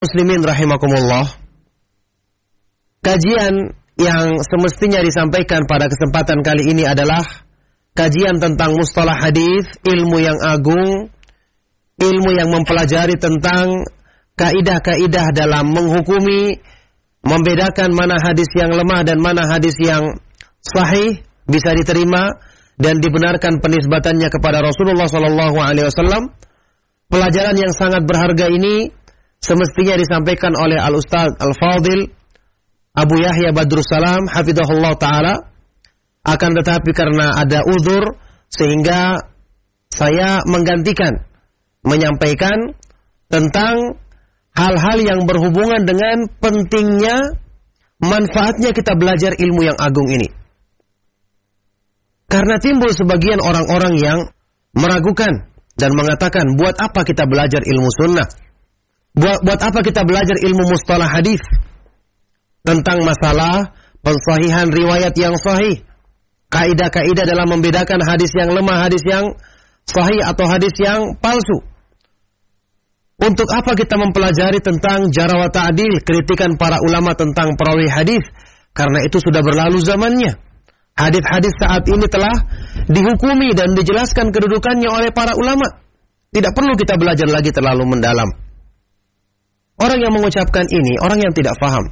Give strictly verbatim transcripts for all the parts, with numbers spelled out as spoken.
muslimin rahimakumullah, kajian yang semestinya disampaikan pada kesempatan kali ini adalah kajian tentang mustalah hadis, ilmu yang agung, ilmu yang mempelajari tentang kaidah-kaidah dalam menghukumi, membedakan mana hadis yang lemah dan mana hadis yang sahih, bisa diterima dan dibenarkan penisbatannya kepada Rasulullah sallallahu alaihi wasallam. Pelajaran yang sangat berharga ini semestinya disampaikan oleh Al-Ustaz Al-Fadil Abu Yahya Badrussalam hafizahullah ta'ala, akan tetapi karena ada uzur sehingga saya menggantikan menyampaikan tentang hal-hal yang berhubungan dengan pentingnya, manfaatnya kita belajar ilmu yang agung ini. Karena timbul sebagian orang-orang yang meragukan dan mengatakan, buat apa kita belajar ilmu sunnah? Buat, buat apa kita belajar ilmu mustalah hadis? Tentang masalah pensahihan riwayat yang sahih, kaidah-kaidah dalam membedakan hadis yang lemah, hadis yang sahih atau hadis yang palsu. Untuk apa kita mempelajari tentang jarh wa ta'dil, kritikan para ulama tentang perawi hadis? Karena itu sudah berlalu zamannya. Hadis-hadis saat ini telah dihukumi dan dijelaskan kedudukannya oleh para ulama. Tidak perlu kita belajar lagi terlalu mendalam. Orang yang mengucapkan ini, orang yang tidak faham.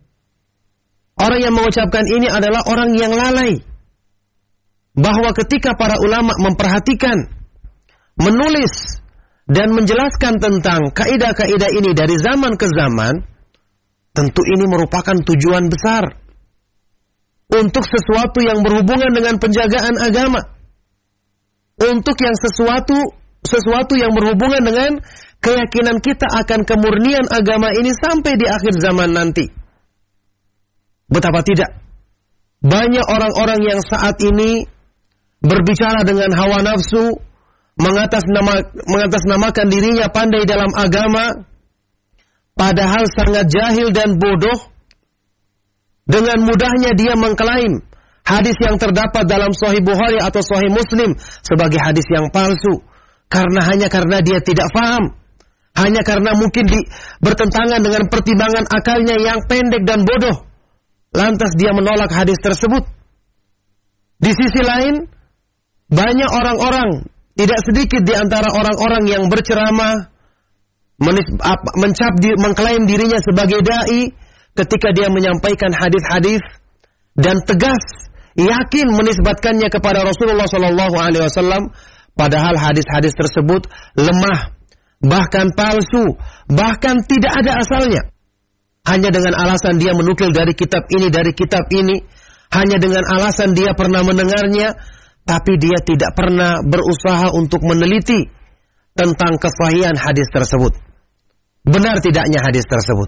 Orang yang mengucapkan ini adalah orang yang lalai. Bahwa ketika para ulama memperhatikan, menulis, dan menjelaskan tentang kaidah-kaidah ini dari zaman ke zaman, tentu ini merupakan tujuan besar untuk sesuatu yang berhubungan dengan penjagaan agama, untuk yang sesuatu sesuatu yang berhubungan dengan keyakinan kita akan kemurnian agama ini sampai di akhir zaman nanti. Betapa tidak banyak orang-orang yang saat ini berbicara dengan hawa nafsu, mengatasnama, mengatasnamakan dirinya pandai dalam agama, padahal sangat jahil dan bodoh. Dengan mudahnya dia mengklaim hadis yang terdapat dalam Sahih Bukhari atau Sahih Muslim sebagai hadis yang palsu, karena hanya karena dia tidak paham, hanya karena mungkin di, bertentangan dengan pertimbangan akalnya yang pendek dan bodoh. Lantas dia menolak hadis tersebut. Di sisi lain, banyak orang-orang, tidak sedikit di antara orang-orang yang berceramah, mencap, mengklaim dirinya sebagai dai, ketika dia menyampaikan hadis-hadis dan tegas, yakin menisbatkannya kepada Rasulullah Shallallahu Alaihi Wasallam, padahal hadis-hadis tersebut lemah, bahkan palsu, bahkan tidak ada asalnya. Hanya dengan alasan dia menukil dari kitab ini, dari kitab ini, hanya dengan alasan dia pernah mendengarnya, tapi dia tidak pernah berusaha untuk meneliti tentang kesahihan hadis tersebut. Benar tidaknya hadis tersebut.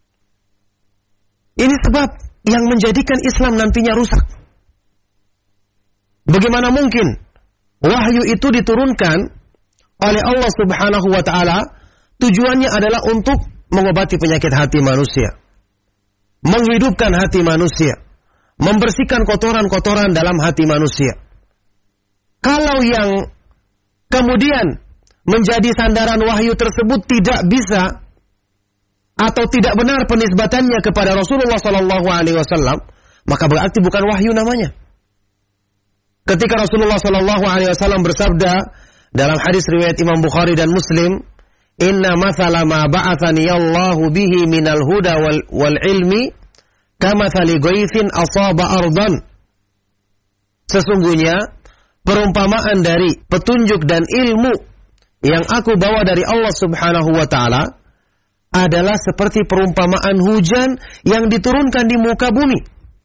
Ini sebab yang menjadikan Islam nantinya rusak. Bagaimana mungkin wahyu itu diturunkan oleh Allah Subhanahu wa ta'ala, tujuannya adalah untuk mengobati penyakit hati manusia, menghidupkan hati manusia, membersihkan kotoran-kotoran dalam hati manusia. Kalau yang kemudian menjadi sandaran wahyu tersebut tidak bisa atau tidak benar penisbatannya kepada Rasulullah Sallallahu Alaihi Wasallam, maka berarti bukan wahyu namanya. Ketika Rasulullah Sallallahu Alaihi Wasallam bersabda dalam hadis riwayat Imam Bukhari dan Muslim, Inna mathala ma ba'athani Allahu bihi minal huda wal, wal ilmi kamathali ghaithin asaba ardan. Sesungguhnya perumpamaan dari petunjuk dan ilmu yang aku bawa dari Allah Subhanahu wa ta'ala adalah seperti perumpamaan hujan yang diturunkan di muka bumi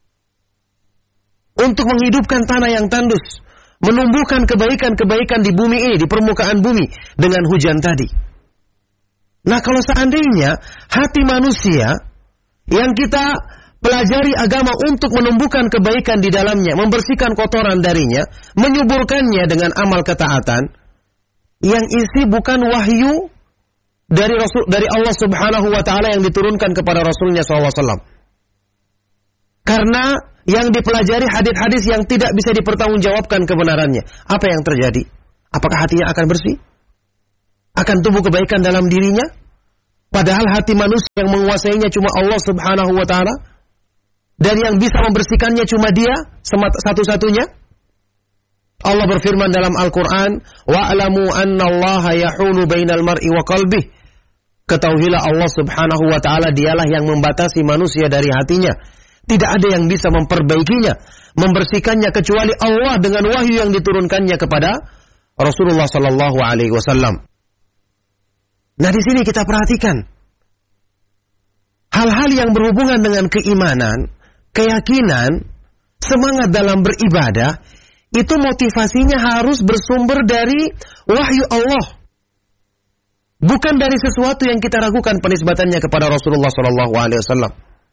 untuk menghidupkan tanah yang tandus, menumbuhkan kebaikan-kebaikan di bumi ini, di permukaan bumi dengan hujan tadi. Nah, kalau seandainya hati manusia yang kita pelajari agama untuk menumbuhkan kebaikan di dalamnya, membersihkan kotoran darinya, menyuburkannya dengan amal ketaatan, yang isi bukan wahyu dari Rasul, dari Allah Subhanahu wa ta'ala yang diturunkan kepada Rasulnya shallallahu alaihi wasallam. Karena yang dipelajari hadis-hadis yang tidak bisa dipertanggungjawabkan kebenarannya. Apa yang terjadi? Apakah hatinya akan bersih? Akan tumbuh kebaikan dalam dirinya? Padahal hati manusia yang menguasainya cuma Allah Subhanahu wa taala, dan yang bisa membersihkannya cuma Dia satu-satunya. Allah berfirman dalam Al-Qur'an, "Wa'lamu annallaha yahulu bainal mar'i wa qalbih." Ketahuilah Allah Subhanahu wa taala Dialah yang membatasi manusia dari hatinya. Tidak ada yang bisa memperbaikinya, membersihkannya kecuali Allah dengan wahyu yang diturunkannya kepada Rasulullah sallallahu alaihi wasallam. Nah, di sini kita perhatikan hal-hal yang berhubungan dengan keimanan, keyakinan, semangat dalam beribadah, itu motivasinya harus bersumber dari wahyu Allah. Bukan dari sesuatu yang kita ragukan penisbatannya kepada Rasulullah sallallahu alaihi wasallam.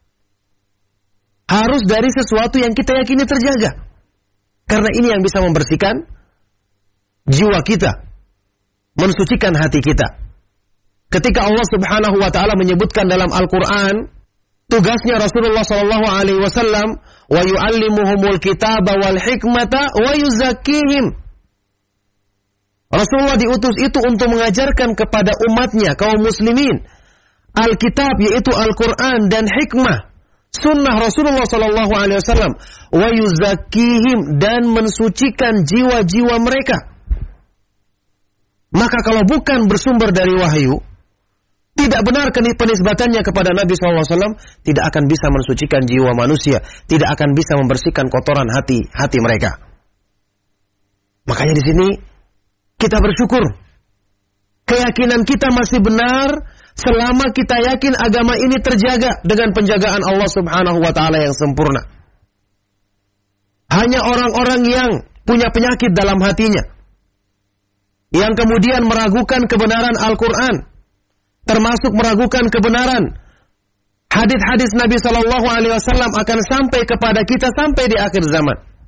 Harus dari sesuatu yang kita yakini terjaga. Karena ini yang bisa membersihkan jiwa kita, mensucikan hati kita. Ketika Allah Subhanahu wa taala menyebutkan dalam Al-Qur'an tugasnya Rasulullah sallallahu alaihi wasallam, wa yu'allimuhumul kitaba wal hikmata wa yuzakkihim. Rasulullah diutus itu untuk mengajarkan kepada umatnya, kaum muslimin, Alkitab yaitu Al-Qur'an dan hikmah, sunnah Rasulullah sallallahu alaihi wasallam, wa yuzakkihim, dan mensucikan jiwa-jiwa mereka. Maka kalau bukan bersumber dari wahyu, tidak benar penisbatannya kepada Nabi sallallahu alaihi wasallam, tidak akan bisa mensucikan jiwa manusia, tidak akan bisa membersihkan kotoran hati hati mereka. Makanya di sini kita bersyukur, keyakinan kita masih benar selama kita yakin agama ini terjaga dengan penjagaan Allah Subhanahu wa taala yang sempurna. Hanya orang-orang yang punya penyakit dalam hatinya, yang kemudian meragukan kebenaran Al-Qur'an, termasuk meragukan kebenaran hadis-hadis Nabi sallallahu alaihi wasallam akan sampai kepada kita sampai di akhir zaman.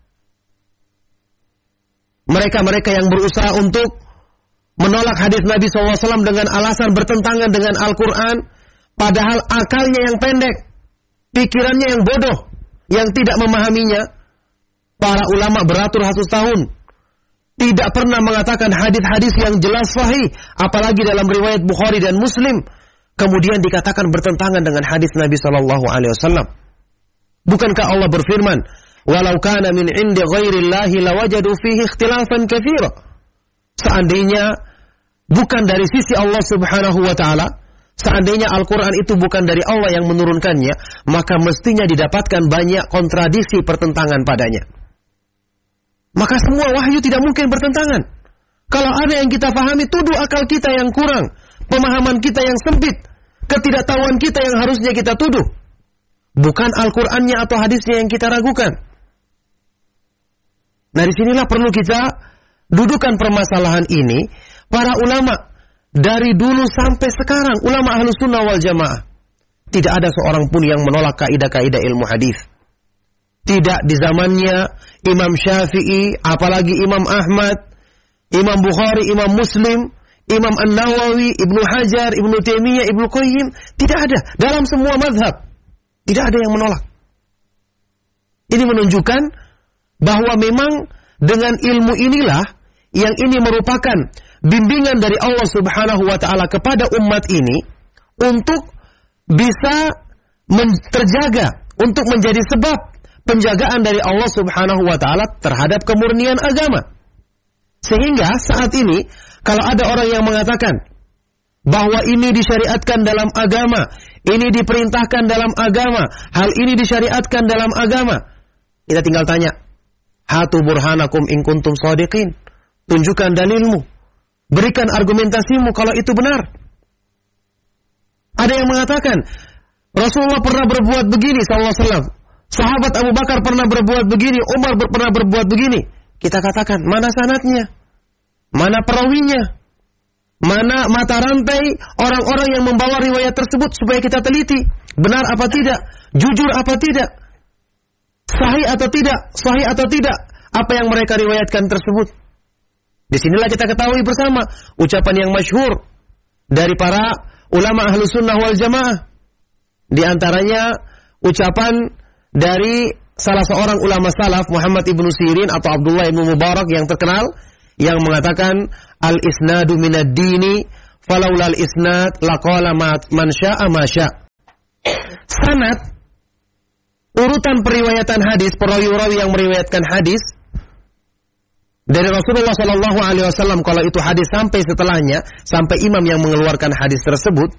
Mereka-mereka yang berusaha untuk menolak hadis Nabi sallallahu alaihi wasallam dengan alasan bertentangan dengan Al-Quran, padahal akalnya yang pendek, pikirannya yang bodoh, yang tidak memahaminya. Para ulama beratus-ratus tahun tidak pernah mengatakan hadis-hadis yang jelas sahih, apalagi dalam riwayat Bukhari dan Muslim, kemudian dikatakan bertentangan dengan hadis Nabi sallallahu alaihi wasallam. Bukankah Allah berfirman, "Walau kana min 'indi ghairillahi lawajadu fihi ikhtilafan katsira." Seandainya bukan dari sisi Allah Subhanahu wa taala, seandainya Al-Qur'an itu bukan dari Allah yang menurunkannya, maka mestinya didapatkan banyak kontradiksi pertentangan padanya. Maka semua wahyu tidak mungkin bertentangan. Kalau ada yang kita pahami, tuduh akal kita yang kurang, pemahaman kita yang sempit, ketidaktahuan kita yang harusnya kita tuduh. Bukan Al-Qur'annya atau hadisnya yang kita ragukan. Nah, disinilah perlu kita dudukan permasalahan ini. Para ulama dari dulu sampai sekarang, ulama Ahlus Sunnah wal Jamaah, tidak ada seorang pun yang menolak kaidah-kaidah ilmu hadis. Tidak di zamannya Imam Syafi'i, apalagi Imam Ahmad, Imam Bukhari, Imam Muslim, Imam An-Nawawi, Ibnu Hajar, Ibnu Taimiyah, Ibnu Qayyim, tidak ada. Dalam semua mazhab tidak ada yang menolak. Ini menunjukkan bahwa memang dengan ilmu inilah yang ini merupakan bimbingan dari Allah Subhanahu wa taala kepada umat ini untuk bisa terjaga, untuk menjadi sebab penjagaan dari Allah Subhanahu wa taala terhadap kemurnian agama. Sehingga saat ini kalau ada orang yang mengatakan bahwa ini disyariatkan dalam agama, ini diperintahkan dalam agama, hal ini disyariatkan dalam agama, kita tinggal tanya, hatu burhanakum in kuntum shadiqin. Tunjukkan dalilmu, berikan argumentasimu kalau itu benar. Ada yang mengatakan Rasulullah pernah berbuat begini sallallahu alaihi wasallam, sahabat Abu Bakar pernah berbuat begini, Umar ber- pernah berbuat begini. Kita katakan, mana sanadnya? Mana perawinya? Mana mata rantai orang-orang yang membawa riwayat tersebut supaya kita teliti, benar apa tidak, jujur apa tidak, sahih atau tidak, sahih atau tidak apa yang mereka riwayatkan tersebut. Disinilah kita ketahui bersama ucapan yang masyhur dari para ulama Ahlus Sunnah wal Jamaah. Di antaranya ucapan dari salah seorang ulama salaf, Muhammad ibnu Sirin atau Abdullah ibnu Mubarak yang terkenal, yang mengatakan al-isnadu minad dini falaulal isnad laqala man syaa ma syaa. Sanad, urutan periwayatan hadis, perawi-rawi yang meriwayatkan hadis dari Rasulullah Shallallahu Alaihi Wasallam, kalau itu hadis sampai setelahnya, sampai imam yang mengeluarkan hadis tersebut,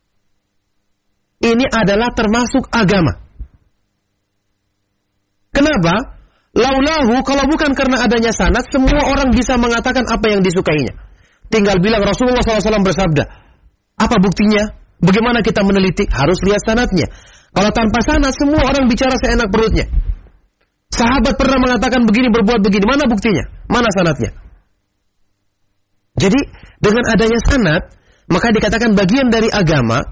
ini adalah termasuk agama. Kenapa? Laulahu, kalau bukan karena adanya sanad, semua orang bisa mengatakan apa yang disukainya. Tinggal bilang Rasulullah shallallahu alaihi wasallam bersabda. Apa buktinya? Bagaimana kita meneliti? Harus lihat sanadnya. Kalau tanpa sanad, semua orang bicara seenak perutnya. Sahabat pernah mengatakan begini, berbuat begini. Mana buktinya? Mana sanadnya? Jadi, dengan adanya sanad, maka dikatakan bagian dari agama.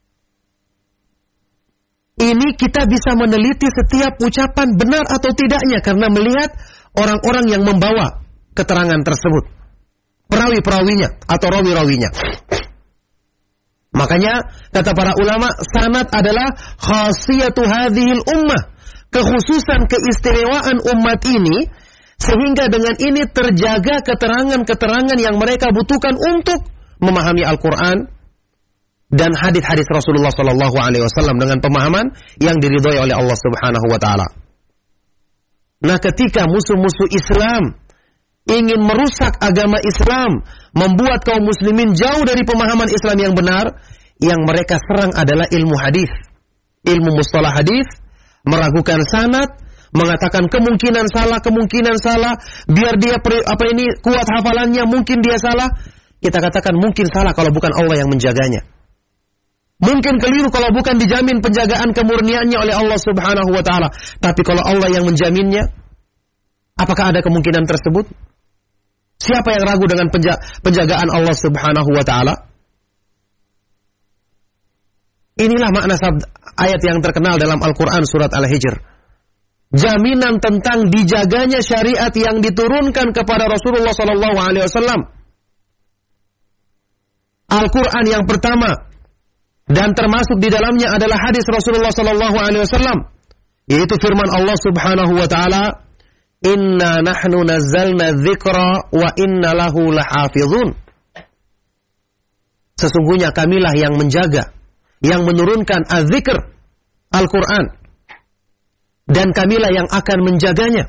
Ini kita bisa meneliti setiap ucapan benar atau tidaknya karena melihat orang-orang yang membawa keterangan tersebut. Perawi-perawinya atau rawi-rawinya. Makanya, kata para ulama, sanad adalah khasiyatu hadhil ummah. Kekhususan, keistimewaan umat ini, sehingga dengan ini terjaga keterangan-keterangan yang mereka butuhkan untuk memahami Al-Quran dan hadis-hadis Rasulullah Sallallahu Alaihi Wasallam dengan pemahaman yang diridhoi oleh Allah Subhanahu Wa Taala. Nah, ketika musuh-musuh Islam ingin merusak agama Islam, membuat kaum muslimin jauh dari pemahaman Islam yang benar, yang mereka serang adalah ilmu hadis, ilmu mustalah hadis. Meragukan sanad, mengatakan kemungkinan salah, kemungkinan salah, biar dia apa ini kuat hafalannya, mungkin dia salah. Kita katakan mungkin salah kalau bukan Allah yang menjaganya. Mungkin keliru kalau bukan dijamin penjagaan kemurniannya oleh Allah Subhanahu wa taala. Tapi kalau Allah yang menjaminnya, apakah ada kemungkinan tersebut? Siapa yang ragu dengan penja- penjagaan Allah Subhanahu wa taala? Inilah makna sabda, ayat yang terkenal dalam Al-Quran surat Al-Hijr. Jaminan tentang dijaganya syariat yang diturunkan kepada Rasulullah Sallallahu Alaihi Wasallam. Al-Quran yang pertama dan termasuk di dalamnya adalah hadis Rasulullah Sallallahu Alaihi Wasallam, yaitu firman Allah Subhanahu Wa Taala, Inna nahnu nazzalna dzikra wa inna lahu lahafizun. Sesungguhnya kamilah yang menjaga, yang menurunkan az-zikr, Al-Quran, dan kamilah yang akan menjaganya.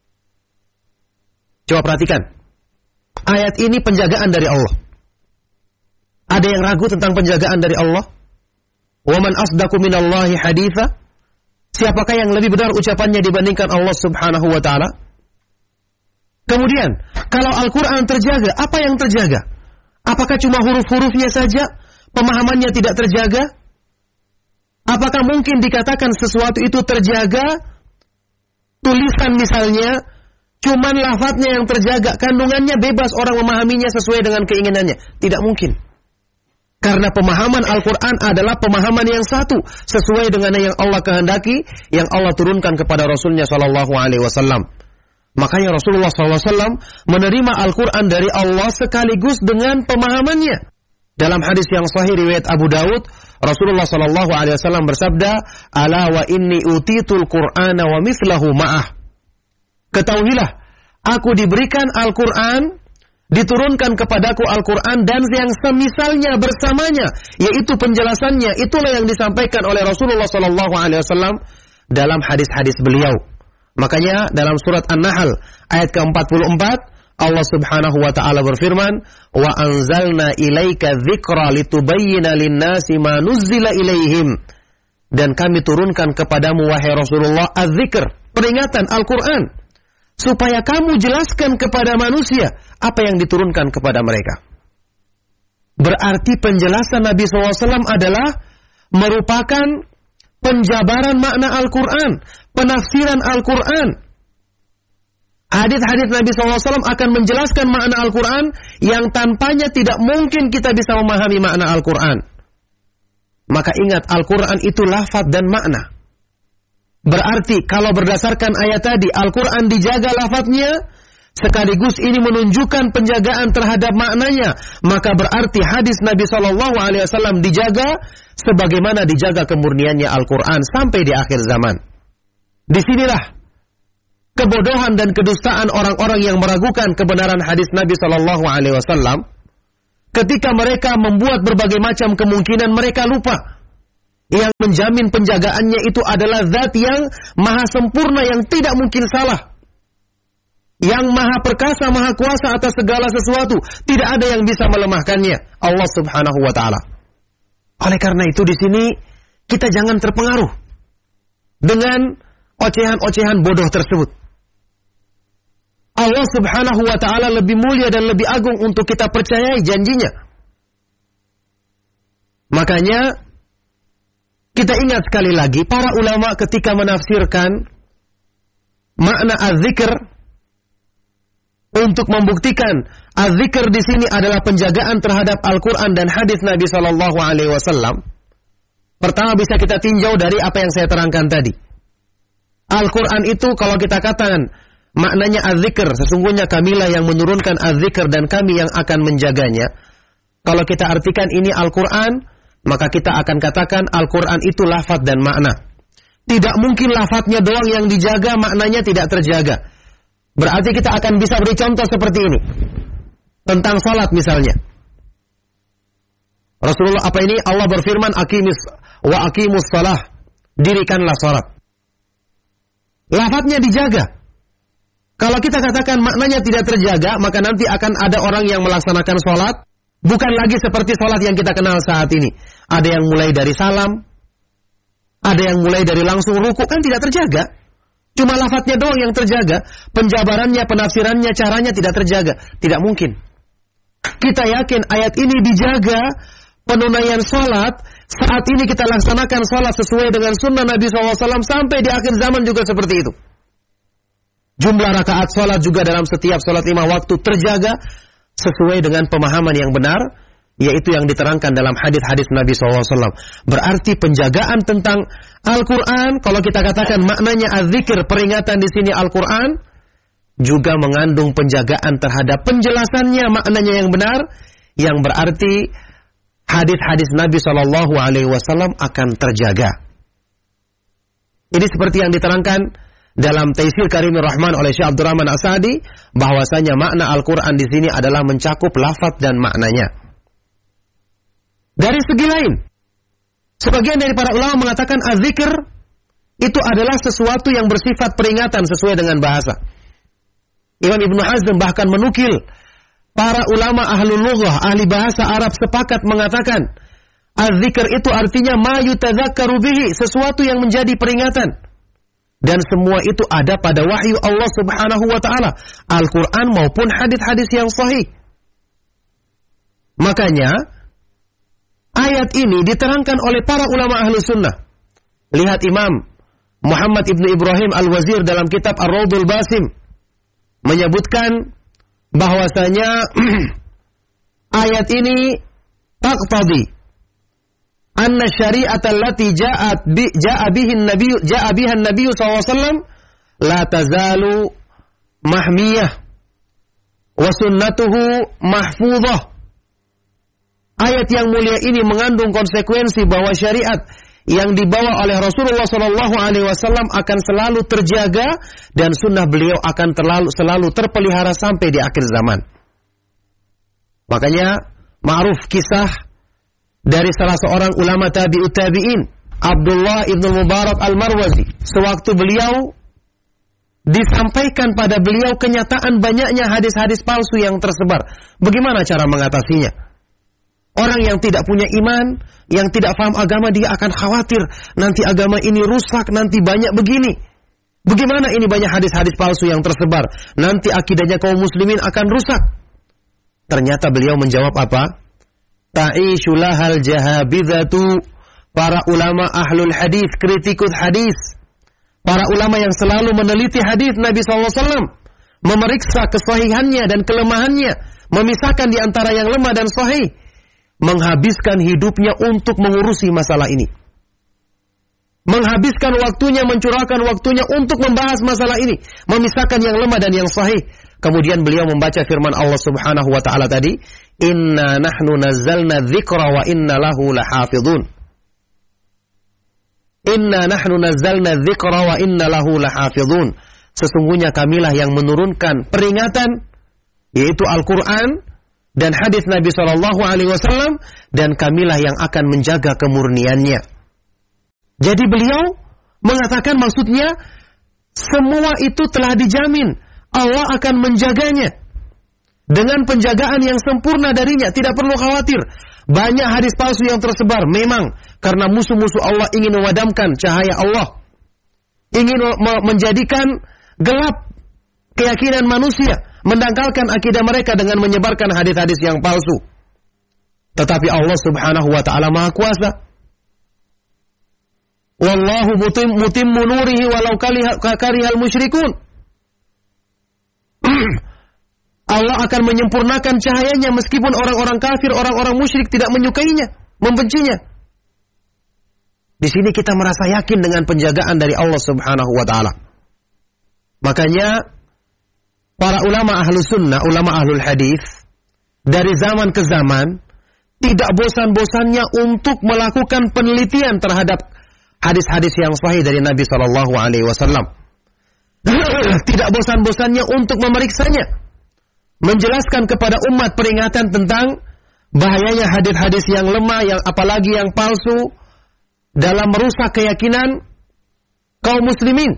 Coba perhatikan, ayat ini penjagaan dari Allah. Ada yang ragu tentang penjagaan dari Allah? Wa man asdaqu minallahi haditha? Siapakah yang lebih benar ucapannya dibandingkan Allah Subhanahu wa taala? Kemudian, kalau Al-Quran terjaga, apa yang terjaga? Apakah cuma huruf-hurufnya saja? Pemahamannya tidak terjaga? Apakah mungkin dikatakan sesuatu itu terjaga? Tulisan misalnya, cuman lafadznya yang terjaga, kandungannya bebas orang memahaminya sesuai dengan keinginannya. Tidak mungkin. Karena pemahaman Al-Quran adalah pemahaman yang satu, sesuai dengan yang Allah kehendaki, yang Allah turunkan kepada Rasulnya Sallallahu Alaihi Wasallam. Makanya Rasulullah Sallallahu Alaihi Wasallam menerima Al-Quran dari Allah sekaligus dengan pemahamannya. Dalam hadis yang sahih riwayat Abu Dawud, Rasulullah Sallallahu Alaihi Wasallam bersabda, "Ala wa inni utitul Qur'ana wa mithlahu ma'ah." Ketahuilah, aku diberikan Al-Quran, diturunkan kepadaku Al-Quran dan yang semisalnya bersamanya, yaitu penjelasannya. Itulah yang disampaikan oleh Rasulullah Sallallahu Alaihi Wasallam dalam hadis-hadis beliau. Makanya dalam surat An-Nahl ayat ke empat puluh empat, Allah Subhanahu wa taala berfirman, "Wa anzalna ilaika dzikra litubayyana lin-nasi ma nuzzila ilaihim." Dan kami turunkan kepadamu wahai Rasulullah az-dzikr, peringatan Al-Qur'an, supaya kamu jelaskan kepada manusia apa yang diturunkan kepada mereka. Berarti penjelasan Nabi shallallahu alaihi wasallam adalah merupakan penjabaran makna Al-Qur'an, penafsiran Al-Qur'an. Hadis-hadis Nabi shallallahu alaihi wasallam akan menjelaskan makna Al-Quran yang tanpanya tidak mungkin kita bisa memahami makna Al-Quran. Maka ingat, Al-Quran itu lafaz dan makna. Berarti kalau berdasarkan ayat tadi, Al-Quran dijaga lafaznya, sekaligus ini menunjukkan penjagaan terhadap maknanya. Maka berarti hadis Nabi shallallahu alaihi wasallam dijaga sebagaimana dijaga kemurniannya Al-Quran sampai di akhir zaman. Disinilah kebodohan dan kedustaan orang-orang yang meragukan kebenaran hadis Nabi Sallallahu Alaihi Wasallam. ketika mereka membuat berbagai macam kemungkinan, mereka lupa yang menjamin penjagaannya itu adalah zat yang maha sempurna, yang tidak mungkin salah, yang maha perkasa, maha kuasa atas segala sesuatu. Tidak ada yang bisa melemahkannya, Allah subhanahu wa ta'ala. Oleh karena itu di sini kita jangan terpengaruh dengan ocehan-ocehan bodoh tersebut. Allah subhanahu wa ta'ala lebih mulia dan lebih agung untuk kita percayai janjinya. Makanya kita ingat sekali lagi, para ulama ketika menafsirkan makna az-zikr untuk membuktikan az-zikr di sini adalah penjagaan terhadap Al-Quran dan hadis Nabi Shallallahu Alaihi Wasallam. Pertama bisa kita tinjau dari apa yang saya terangkan tadi. Al-Quran itu kalau kita katakan maknanya az-zikr, sesungguhnya kamilah yang menurunkan az-zikr dan kami yang akan menjaganya. Kalau kita artikan ini Al-Quran, maka kita akan katakan Al-Quran itu lafaz dan makna. Tidak mungkin lafaznya doang yang dijaga, maknanya tidak terjaga. Berarti kita akan bisa beri contoh seperti ini. Tentang salat misalnya. Rasulullah apa ini? Allah berfirman, Aqimis wa aqimus salah. Dirikanlah salat. Lafaznya dijaga. Kalau kita katakan maknanya tidak terjaga, maka nanti akan ada orang yang melaksanakan salat bukan lagi seperti salat yang kita kenal saat ini. Ada yang mulai dari salam, ada yang mulai dari langsung ruku, kan tidak terjaga. Cuma lafadznya doang yang terjaga, penjabarannya, penafsirannya, caranya tidak terjaga. Tidak mungkin. Kita yakin ayat ini dijaga, penunaian salat, saat ini kita laksanakan salat sesuai dengan sunnah Nabi shallallahu alaihi wasallam, sampai di akhir zaman juga seperti itu. Jumlah rakaat salat juga dalam setiap salat lima waktu terjaga, sesuai dengan pemahaman yang benar, yaitu yang diterangkan dalam hadis-hadis Nabi shallallahu alaihi wasallam. Berarti penjagaan tentang Al-Quran, kalau kita katakan maknanya az-zikr, peringatan di sini Al-Quran, juga mengandung penjagaan terhadap penjelasannya, maknanya yang benar, yang berarti hadis-hadis Nabi shallallahu alaihi wasallam akan terjaga. Ini seperti yang diterangkan dalam Taisir Karimur Rahman oleh Syekh Abdurrahman As-Sa'di, bahwasanya makna Al-Quran di sini adalah mencakup lafaz dan maknanya. Dari segi lain, sebagian dari para ulama mengatakan az-zikr itu adalah sesuatu yang bersifat peringatan sesuai dengan bahasa. Imam Ibnu Hazm bahkan menukil para ulama ahlul lughah, ahli bahasa Arab sepakat mengatakan az-zikr itu artinya ma yutadzakkaru bihi, sesuatu yang menjadi peringatan. Dan semua itu ada pada wahyu Allah Subhanahu wa taala, Al-Qur'an maupun hadis-hadis yang sahih. Makanya ayat ini diterangkan oleh para ulama ahlu sunnah. Lihat Imam Muhammad ibnu Ibrahim Al-Wazir dalam kitab Ar-Raudul Basim menyebutkan bahwasanya ayat ini taqtadi anna syari'ata allati ja'at bi ja'a bihi an-nabiy ja'a biha an-nabiy sallallahu alaihi wasallam la tazalu mahmiyah wa sunnatuhu mahfuzah. Ayat yang mulia ini mengandung konsekuensi bahwa syariat yang dibawa oleh Rasulullah shallallahu alaihi wasallam akan selalu terjaga dan sunnah beliau akan terlalu, selalu terpelihara sampai di akhir zaman. Makanya ma'ruf kisah dari salah seorang ulama tabi'ut tabi'in, Abdullah ibn Mubarak al-Marwazi. Sewaktu beliau disampaikan pada beliau kenyataan banyaknya hadis-hadis palsu yang tersebar. Bagaimana cara mengatasinya? Orang yang tidak punya iman, yang tidak paham agama, dia akan khawatir nanti agama ini rusak, nanti banyak begini. Bagaimana ini banyak hadis-hadis palsu yang tersebar? Nanti akidahnya kaum muslimin akan rusak. Ternyata beliau menjawab apa? Ta'ishulahal jahabidhatu. Para ulama ahlul hadis, kritikus hadis, para ulama yang selalu meneliti hadis Nabi shallallahu alaihi wasallam, memeriksa kesahihannya dan kelemahannya, memisahkan di antara yang lemah dan sahih, menghabiskan hidupnya untuk mengurusi masalah ini. Menghabiskan waktunya, mencurahkan waktunya untuk membahas masalah ini, memisahkan yang lemah dan yang sahih. Kemudian beliau membaca firman Allah Subhanahu wa taala tadi, "Inna nahnu nazzalna dzikra wa inna lahu lahafizun." Inna nahnu nazzalna dzikra wa inna lahu lahafizun. Sesungguhnya kamilah yang menurunkan peringatan, yaitu Al-Qur'an, dan hadis Nabi shallallahu alaihi wasallam, dan kamilah yang akan menjaga kemurniannya. Jadi beliau mengatakan maksudnya semua itu telah dijamin, Allah akan menjaganya dengan penjagaan yang sempurna darinya, tidak perlu khawatir. Banyak hadis palsu yang tersebar memang karena musuh-musuh Allah ingin memadamkan cahaya Allah, ingin menjadikan gelap keyakinan manusia, mendangkalkan akidah mereka dengan menyebarkan hadis-hadis yang palsu. Tetapi Allah Subhanahu wa taala Maha Kuasa. Wallahu mutim mutimmu nurihi walau karihal musyrikun. Allah akan menyempurnakan cahayanya meskipun orang-orang kafir, orang-orang musyrik tidak menyukainya, membencinya. Di sini kita merasa yakin dengan penjagaan dari Allah Subhanahu wa taala. Makanya para ulama ahlu sunnah, ulama ahlul hadis dari zaman ke zaman tidak bosan-bosannya untuk melakukan penelitian terhadap hadis-hadis yang sahih dari Nabi shallallahu alaihi wasallam. Tidak bosan-bosannya untuk memeriksanya, menjelaskan kepada umat peringatan tentang bahayanya hadis-hadis yang lemah, yang apalagi yang palsu dalam merusak keyakinan kaum muslimin.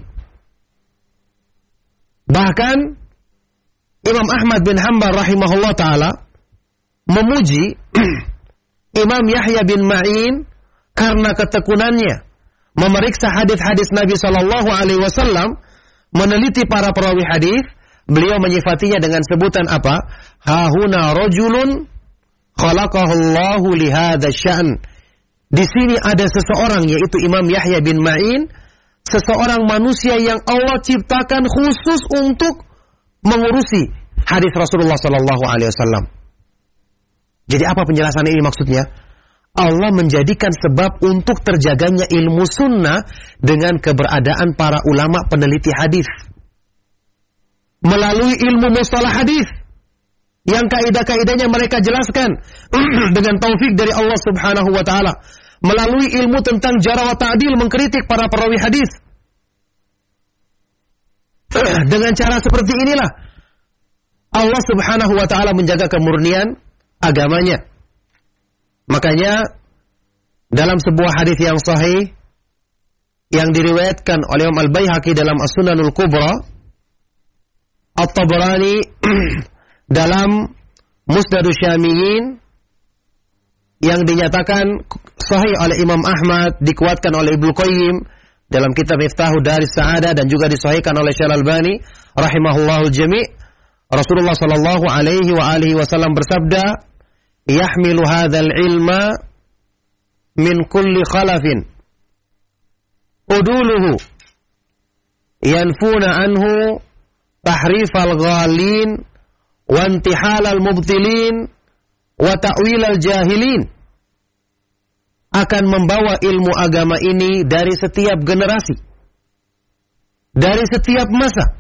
Bahkan Imam Ahmad bin Hanbal rahimahullah ta'ala memuji Imam Yahya bin Ma'in karena ketekunannya memeriksa hadis-hadis Nabi sallallahu alaihi wasallam, meneliti para perawi hadis. Beliau menyifatinya dengan sebutan apa? Hahuna rajulun khalaqahullahu lihadza sya'n. Di sini ada seseorang, yaitu Imam Yahya bin Ma'in, seseorang manusia yang Allah ciptakan khusus untuk mengurusi hadis Rasulullah sallallahu alaihi wasallam. Jadi apa penjelasan ini maksudnya? Allah menjadikan sebab untuk terjaganya ilmu sunnah dengan keberadaan para ulama peneliti hadis. Melalui ilmu mustalah hadis yang kaidah-kaidahnya mereka jelaskan dengan taufik dari Allah Subhanahu wa taala. Melalui ilmu tentang jarh wa ta'dil, mengkritik para perawi hadis. Dengan cara seperti inilah Allah Subhanahu wa taala menjaga kemurnian agamanya. Makanya dalam sebuah hadis yang sahih yang diriwayatkan oleh Imam Al-Baihaqi dalam As-Sunanul Kubra, At-Tabrani dalam Musnadus Syamiyyin, yang dinyatakan sahih oleh Imam Ahmad, dikuatkan oleh Ibnu Qayyim dalam kitab Miftahu Daris Sa'adah, dan juga disahihkan oleh Syekh Al-Albani rahimahullahu jami'. Rasulullah sallallahu alaihi wa alihi wasallam bersabda, "Yahmilu hadzal ilma min kulli khalafin uduluhu yanfuna anhu tahrifal ghalin wa intihalal mubtilin wa ta'wilal jahilin." Akan membawa ilmu agama ini dari setiap generasi, dari setiap masa.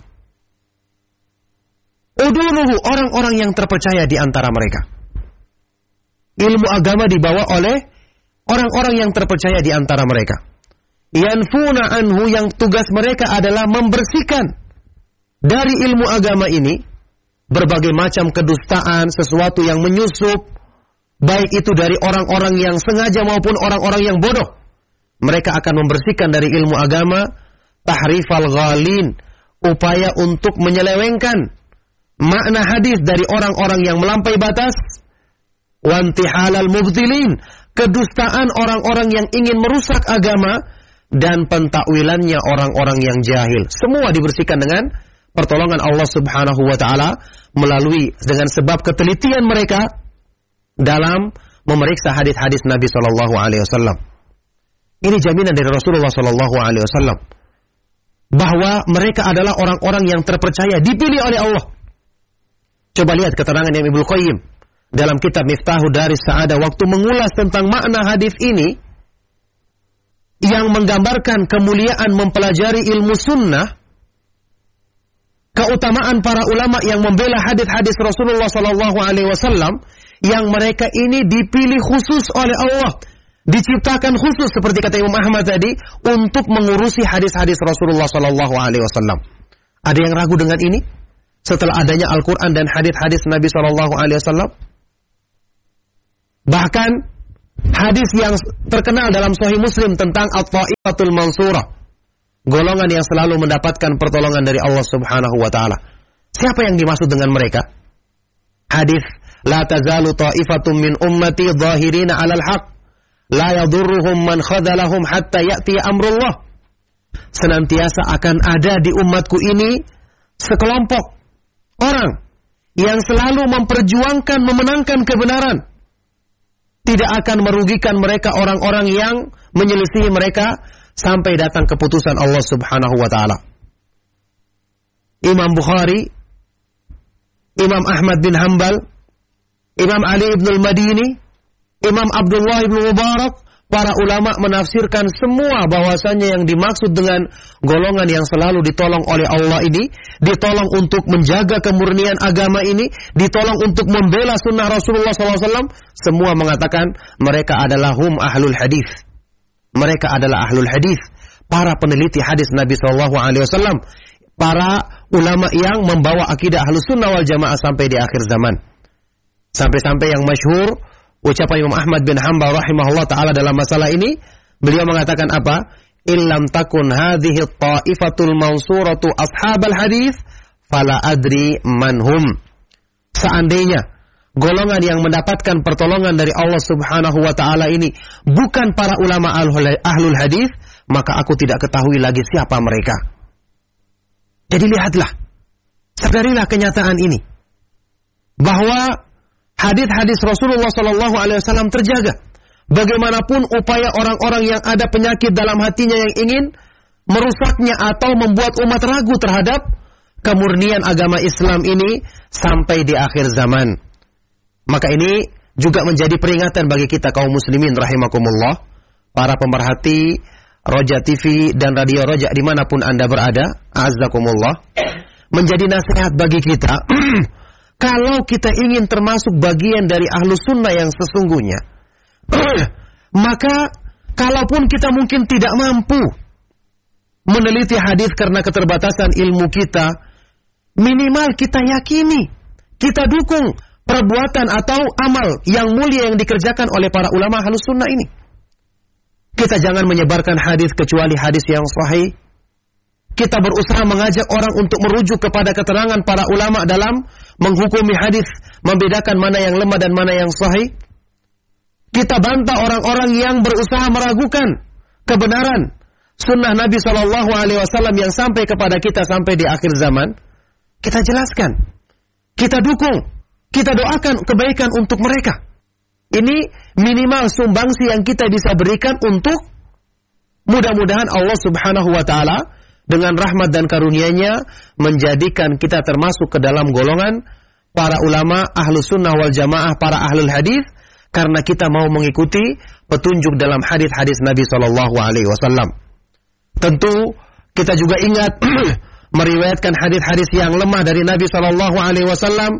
Uduluhu, orang-orang yang terpercaya di antara mereka. Ilmu agama dibawa oleh orang-orang yang terpercaya di antara mereka. Yanfuna anhu, yang tugas mereka adalah membersihkan dari ilmu agama ini berbagai macam kedustaan, sesuatu yang menyusup, baik itu dari orang-orang yang sengaja maupun orang-orang yang bodoh. Mereka akan membersihkan dari ilmu agama tahrifal ghalin, upaya untuk menyelewengkan makna hadis dari orang-orang yang melampaui batas, wantihalal mubtilin, kedustaan orang-orang yang ingin merusak agama, dan pentakwilannya orang-orang yang jahil. Semua dibersihkan dengan pertolongan Allah Subhanahu wa taala melalui dengan sebab ketelitian mereka dalam memeriksa hadis-hadis Nabi sallallahu alaihi wasallam. Ini jaminan dari Rasulullah sallallahu alaihi wasallam bahwa mereka adalah orang-orang yang terpercaya, dipilih oleh Allah. Coba lihat keterangan yang Ibnu Qayyim dalam kitab Miftahu Daris Sa'adah waktu mengulas tentang makna hadis ini yang menggambarkan kemuliaan mempelajari ilmu sunnah, keutamaan para ulama yang membela hadis-hadis Rasulullah sallallahu alaihi wasallam, yang mereka ini dipilih khusus oleh Allah, diciptakan khusus seperti kata Imam Ahmad tadi untuk mengurusi hadis-hadis Rasulullah sallallahu alaihi wasallam. Ada yang ragu dengan ini? Setelah adanya Al-Quran dan hadis-hadis Nabi sallallahu alaihi wasallam, Bahkan hadis yang terkenal dalam Sahih Muslim tentang At-Ta'ifatul Mansurah, golongan yang selalu mendapatkan pertolongan dari Allah Subhanahu wa taala. Siapa yang dimaksud dengan mereka? Hadis, la tazalu ta'ifatum min ummati dhahirina 'alal haqq, la yadurruhum man khadalahum hatta ya'ti amrullah. Senantiasa akan ada di umatku ini sekelompok orang yang selalu memperjuangkan memenangkan kebenaran. Tidak akan merugikan mereka orang-orang yang menyelisihi mereka sampai datang keputusan Allah Subhanahu wa taala. Imam Bukhari, Imam Ahmad bin Hanbal, Imam Ali ibn al-Madini, Imam Abdullah ibn Mubarak, para ulama menafsirkan semua bahwasannya yang dimaksud dengan golongan yang selalu ditolong oleh Allah ini, ditolong untuk menjaga kemurnian agama ini, ditolong untuk membela sunnah Rasulullah shallallahu alaihi wasallam, semua mengatakan mereka adalah hum ahlul hadis. Mereka adalah ahlul hadis, para peneliti hadis Nabi shallallahu alaihi wasallam, para ulama yang membawa akidah ahlus sunnah wal jamaah sampai di akhir zaman. Sampai-sampai yang masyhur ucapan Imam Ahmad bin Hanbal rahimahullah ta'ala dalam masalah ini, beliau mengatakan apa? Illam takun hadhihi ta'ifatul mansuratu ashabal hadith, fala adri manhum. Seandainya golongan yang mendapatkan pertolongan dari Allah Subhanahu wa ta'ala ini bukan para ulama ahlul hadith, maka aku tidak ketahui lagi siapa mereka. Jadi lihatlah, sadarilah kenyataan ini, bahwa hadis-hadis Rasulullah Sallallahu Alaihi Wasallam terjaga. Bagaimanapun upaya orang-orang yang ada penyakit dalam hatinya yang ingin merusaknya atau membuat umat ragu terhadap kemurnian agama Islam ini sampai di akhir zaman. Maka ini juga menjadi peringatan bagi kita kaum muslimin rahimakumullah, para pemerhati Roja T V dan Radio Roja dimanapun Anda berada, azzakumullah, menjadi nasihat bagi kita. Kalau kita ingin termasuk bagian dari ahlus sunnah yang sesungguhnya, maka kalaupun kita mungkin tidak mampu meneliti hadis karena keterbatasan ilmu kita, minimal kita yakini, kita dukung perbuatan atau amal yang mulia yang dikerjakan oleh para ulama ahlus sunnah ini. Kita jangan menyebarkan hadis kecuali hadis yang sahih. Kita berusaha mengajak orang untuk merujuk kepada keterangan para ulama dalam menghukumi hadis, membedakan mana yang lemah dan mana yang sahih. Kita bantah orang-orang yang berusaha meragukan kebenaran sunnah Nabi shallallahu alaihi wasallam yang sampai kepada kita sampai di akhir zaman. Kita jelaskan, kita dukung, kita doakan kebaikan untuk mereka. Ini minimal sumbangsi yang kita bisa berikan untuk mudah-mudahan Allah Subhanahu wa taala dengan rahmat dan karunia-Nya menjadikan kita termasuk ke dalam golongan para ulama ahlus sunnah wal jamaah, para ahlul hadis, karena kita mau mengikuti petunjuk dalam hadis-hadis Nabi shallallahu alaihi wasallam. Tentu kita juga ingat meriwayatkan hadis-hadis yang lemah dari Nabi shallallahu alaihi wasallam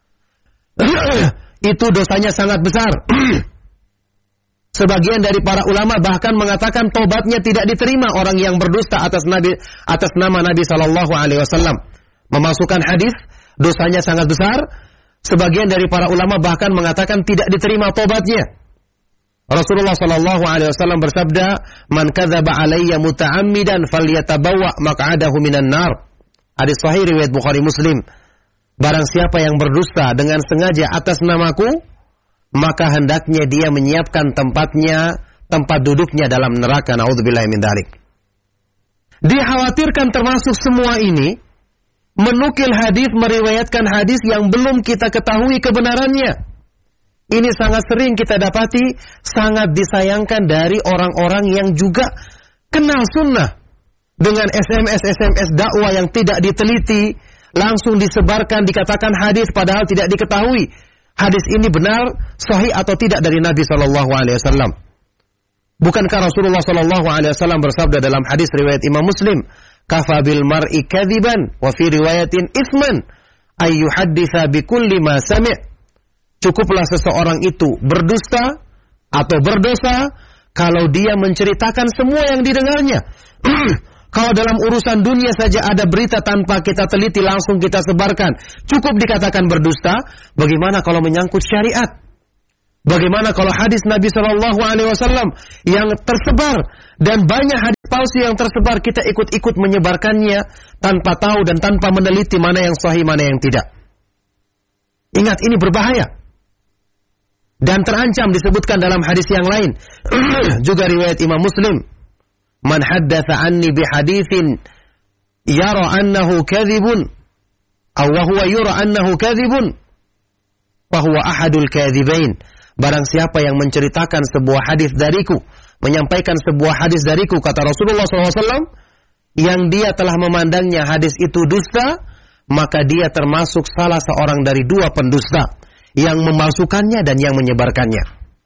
itu dosanya sangat besar. Sebagian dari para ulama bahkan mengatakan tobatnya tidak diterima orang yang berdusta atas Nabi, atas nama Nabi Sallallahu Alaihi Wasallam. Memasukkan hadis, dosanya sangat besar. Sebagian dari para ulama bahkan mengatakan tidak diterima tobatnya. Rasulullah Sallallahu Alaihi Wasallam bersabda, "Man kadzaba alayya muta'ammidan falyatabawwa maq'adahu minan nar." Hadis sahih riwayat Bukhari Muslim. Barang siapa yang berdusta dengan sengaja atas namaku, maka hendaknya dia menyiapkan tempatnya, tempat duduknya dalam neraka. Na'udzubillahi min dzalik. Dikhawatirkan termasuk semua ini menukil hadis, meriwayatkan hadis yang belum kita ketahui kebenarannya. Ini sangat sering kita dapati, sangat disayangkan dari orang-orang yang juga kenal sunnah. Dengan S M S-S M S dakwah yang tidak diteliti, langsung disebarkan, dikatakan hadis padahal tidak diketahui hadis ini benar, sahih atau tidak dari Nabi Sallallahu Alaihi Wasallam. Bukankah Rasulullah Sallallahu Alaihi Wasallam bersabda dalam hadis riwayat Imam Muslim, "Kafa bil mar'i kadziban wa fi riwayatin itsman ay yuhadditsa bi kulli ma sami'." Cukuplah seseorang itu berdusta atau berdosa kalau dia menceritakan semua yang didengarnya. Kalau dalam urusan dunia saja ada berita tanpa kita teliti langsung kita sebarkan, cukup dikatakan berdusta, bagaimana kalau menyangkut syariat? Bagaimana kalau hadis Nabi Shallallahu Alaihi Wasallam yang tersebar dan banyak hadis palsu yang tersebar, kita ikut-ikut menyebarkannya tanpa tahu dan tanpa meneliti mana yang sahih, mana yang tidak. Ingat, ini berbahaya dan terancam disebutkan dalam hadis yang lain. Juga riwayat Imam Muslim, man haddatsa anni bi haditsin yara annahu kadhibun aw huwa yura annahu kadhibun fa huwa ahadul kadhibain. Barang siapa yang menceritakan sebuah hadis dariku, menyampaikan sebuah hadis dariku, kata Rasulullah shallallahu alaihi wasallam, yang dia telah memandangnya hadis itu dusta, maka dia termasuk salah seorang dari dua pendusta, yang memalsukannya dan yang menyebarkannya.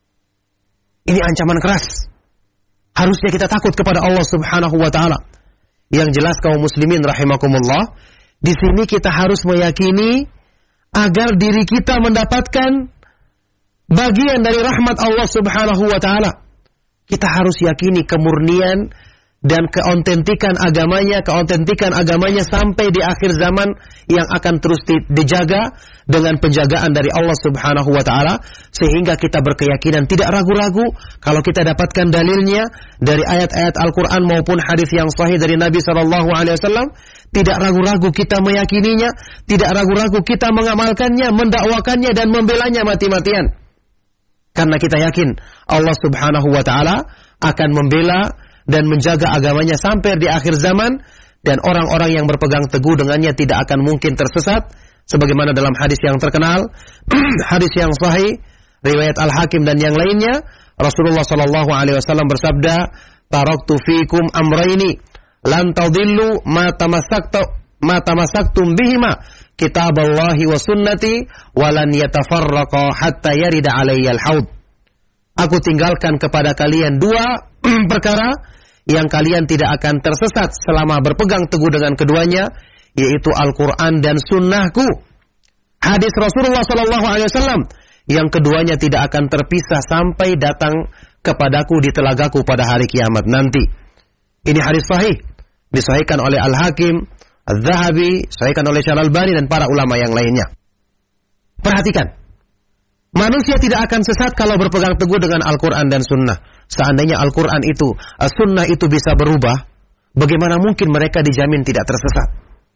Ini ancaman keras. Harusnya kita takut kepada Allah Subhanahu wa taala. Yang jelas kaum muslimin rahimakumullah, di sini kita harus meyakini agar diri kita mendapatkan bagian dari rahmat Allah Subhanahu wa taala. Kita harus yakini kemurnian dan keautentikan agamanya, keautentikan agamanya sampai di akhir zaman yang akan terus dijaga dengan penjagaan dari Allah Subhanahu wa taala, sehingga kita berkeyakinan tidak ragu-ragu kalau kita dapatkan dalilnya dari ayat-ayat Al-Qur'an maupun hadis yang sahih dari Nabi sallallahu alaihi wasallam, tidak ragu-ragu kita meyakininya, tidak ragu-ragu kita mengamalkannya, mendakwakannya dan membelanya mati-matian. Karena kita yakin Allah Subhanahu wa taala akan membela dan menjaga agamanya sampai di akhir zaman, dan orang-orang yang berpegang teguh dengannya tidak akan mungkin tersesat, sebagaimana dalam hadis yang terkenal, hadis yang sahih riwayat Al-Hakim dan yang lainnya, Rasulullah sallallahu alaihi wasallam bersabda, taraktu fikum amraini lan tadillu ma tamassaktu ma tamassaktum bihima kitaballahi wa sunnati walan yatafarraqa hatta yarida alayyal haud. Aku tinggalkan kepada kalian dua perkara yang kalian tidak akan tersesat selama berpegang teguh dengan keduanya, yaitu Al-Quran dan sunnahku. Hadis Rasulullah sallallahu alaihi wasallam yang keduanya tidak akan terpisah sampai datang kepadaku di telagaku pada hari kiamat nanti. Ini hadis sahih, disahihkan oleh Al-Hakim, Al-Zahabi, disahihkan oleh Syekh Al-Albani dan para ulama yang lainnya. Perhatikan, manusia tidak akan sesat kalau berpegang teguh dengan Al-Quran dan sunnah. Seandainya Al-Quran itu, sunnah itu bisa berubah, bagaimana mungkin mereka dijamin tidak tersesat?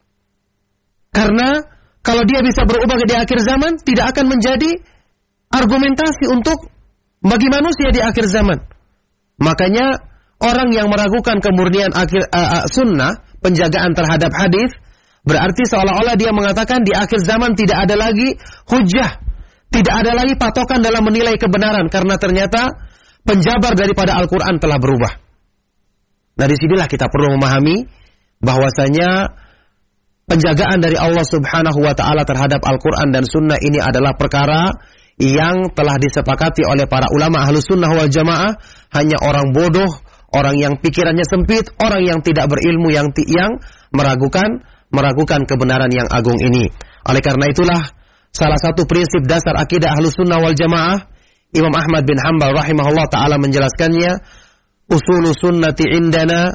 Karena kalau dia bisa berubah di akhir zaman, tidak akan menjadi argumentasi untuk bagi manusia di akhir zaman. Makanya orang yang meragukan kemurnian akhir uh, uh, sunnah, penjagaan terhadap hadis, berarti seolah-olah dia mengatakan di akhir zaman tidak ada lagi hujjah, tidak ada lagi patokan dalam menilai kebenaran, karena ternyata penjabar daripada Al-Quran telah berubah. Nah, disinilah kita perlu memahami bahwasanya penjagaan dari Allah Subhanahu wa taala terhadap Al-Quran dan sunnah ini adalah perkara yang telah disepakati oleh para ulama Ahlus Sunnah wal Jamaah. Hanya orang bodoh, orang yang pikirannya sempit, orang yang tidak berilmu yang yang meragukan meragukan kebenaran yang agung ini. Oleh karena itulah salah satu prinsip dasar akidah Ahlus Sunnah wal Jamaah, Imam Ahmad bin Hanbal rahimahullah ta'ala menjelaskannya, usulu sunnati indana,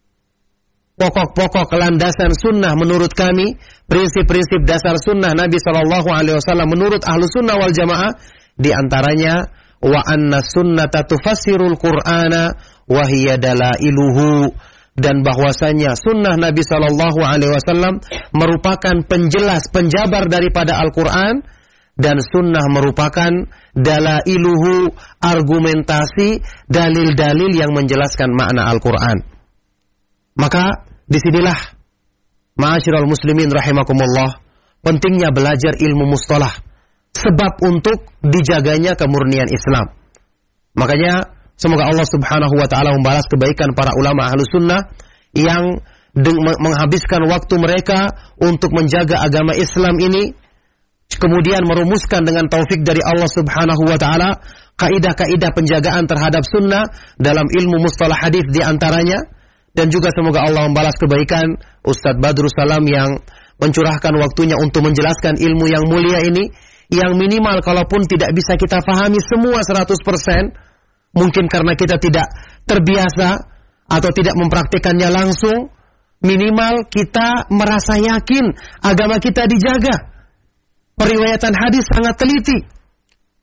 pokok-pokok landasan sunnah menurut kami, prinsip-prinsip dasar sunnah Nabi sallallahu alaihi wasallam menurut Ahlus Sunnah wal Jamaah, di antaranya wa anna sunnata tufassirul Qur'ana wa hiya dalailuhu, dan bahwasanya sunnah Nabi sallallahu alaihi wasallam merupakan penjelas, penjabar daripada Al-Qur'an, dan sunnah merupakan dalailuhu, argumentasi, dalil-dalil yang menjelaskan makna Al-Qur'an. Maka disinilah ma'asyiral muslimin rahimakumullah, pentingnya belajar ilmu mustalah, sebab untuk dijaganya kemurnian Islam. Makanya semoga Allah Subhanahu wa taala membalas kebaikan para ulama Ahlus Sunnah yang menghabiskan waktu mereka untuk menjaga agama Islam ini, kemudian merumuskan dengan taufik dari Allah Subhanahu wa taala kaidah-kaidah penjagaan terhadap sunnah dalam ilmu mustalah hadis di antaranya. Dan juga semoga Allah membalas kebaikan Ustadz Badrus Salam yang mencurahkan waktunya untuk menjelaskan ilmu yang mulia ini, yang minimal kalaupun tidak bisa kita pahami semua seratus persen, mungkin karena kita tidak terbiasa atau tidak mempraktikannya langsung, minimal kita merasa yakin agama kita dijaga. Periwayatan hadis sangat teliti.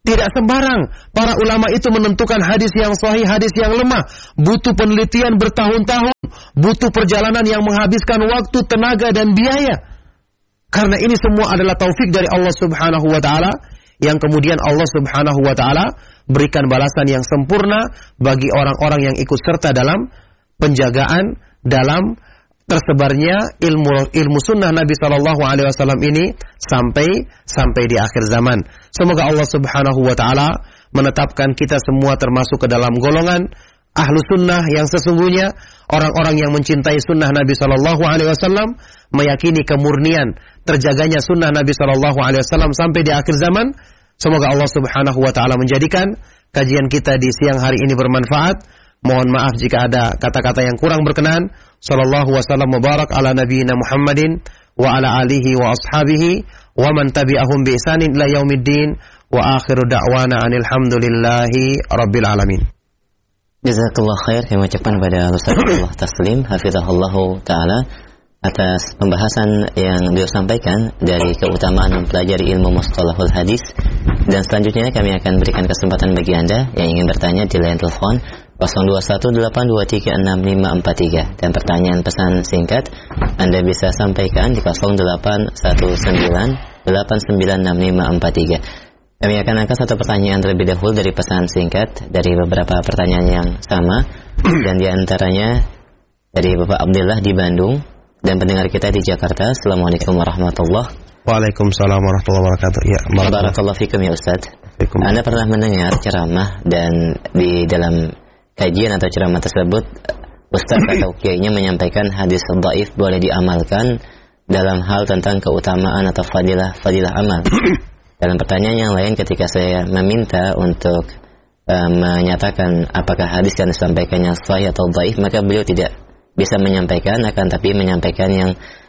Tidak sembarang para ulama itu menentukan hadis yang sahih, hadis yang lemah. Butuh penelitian bertahun-tahun, butuh perjalanan yang menghabiskan waktu, tenaga, dan biaya. Karena ini semua adalah taufik dari Allah Subhanahu wa taala, yang kemudian Allah Subhanahu wa taala berikan balasan yang sempurna bagi orang-orang yang ikut serta dalam penjagaan, dalam tersebarnya ilmu ilmu sunnah Nabi Shallallahu Alaihi Wasallam ini sampai sampai di akhir zaman. Semoga Allah Subhanahu Wa Taala menetapkan kita semua termasuk ke dalam golongan ahlu sunnah yang sesungguhnya, orang-orang yang mencintai sunnah Nabi Shallallahu Alaihi Wasallam, meyakini kemurnian terjaganya sunnah Nabi Shallallahu Alaihi Wasallam sampai di akhir zaman. Semoga Allah Subhanahu Wa Taala menjadikan kajian kita di siang hari ini bermanfaat. Mohon maaf jika ada kata-kata yang kurang berkenan. Sallallahu wasallam mubarak ala nabiyyina Muhammadin wa ala alihi wa ashabihi wa man tabi'ahum bi ihsanin ila yaumiddin wa akhiru da'wana anil hamdulillahi rabbil alamin. Jazakallah khair, kami ucapkan pada Ustaz Allah Taslim hafizahullahu taala atas pembahasan yang beliau sampaikan dari keutamaan mempelajari ilmu mustalahul hadis. Dan selanjutnya kami akan berikan kesempatan bagi Anda yang ingin bertanya di line telepon nol dua satu delapan dua tiga enam lima empat tiga, dan pertanyaan pesan singkat Anda bisa sampaikan di nol delapan satu sembilan delapan sembilan enam lima empat tiga. Kami akan angkat satu pertanyaan terlebih dahulu dari pesan singkat dari beberapa pertanyaan yang sama, dan di antaranya dari Bapak Abdullah di Bandung dan pendengar kita di Jakarta. Assalamualaikum warahmatullahi wabarakatuh. Waalaikumsalam warahmatullahi wabarakatuh. Ya, barakallahu fikum ya Ustaz. Anda pernah mendengar ceramah dan di dalam kajian atau ceramah tersebut Ustaz atau kiainya menyampaikan hadis dhaif boleh diamalkan dalam hal tentang keutamaan atau fadilah fadilah amal. Dalam pertanyaan yang lain, ketika saya meminta untuk uh, menyatakan apakah hadis yang disampaikannya sahih atau dhaif, maka beliau tidak bisa menyampaikan, akan tapi menyampaikan yang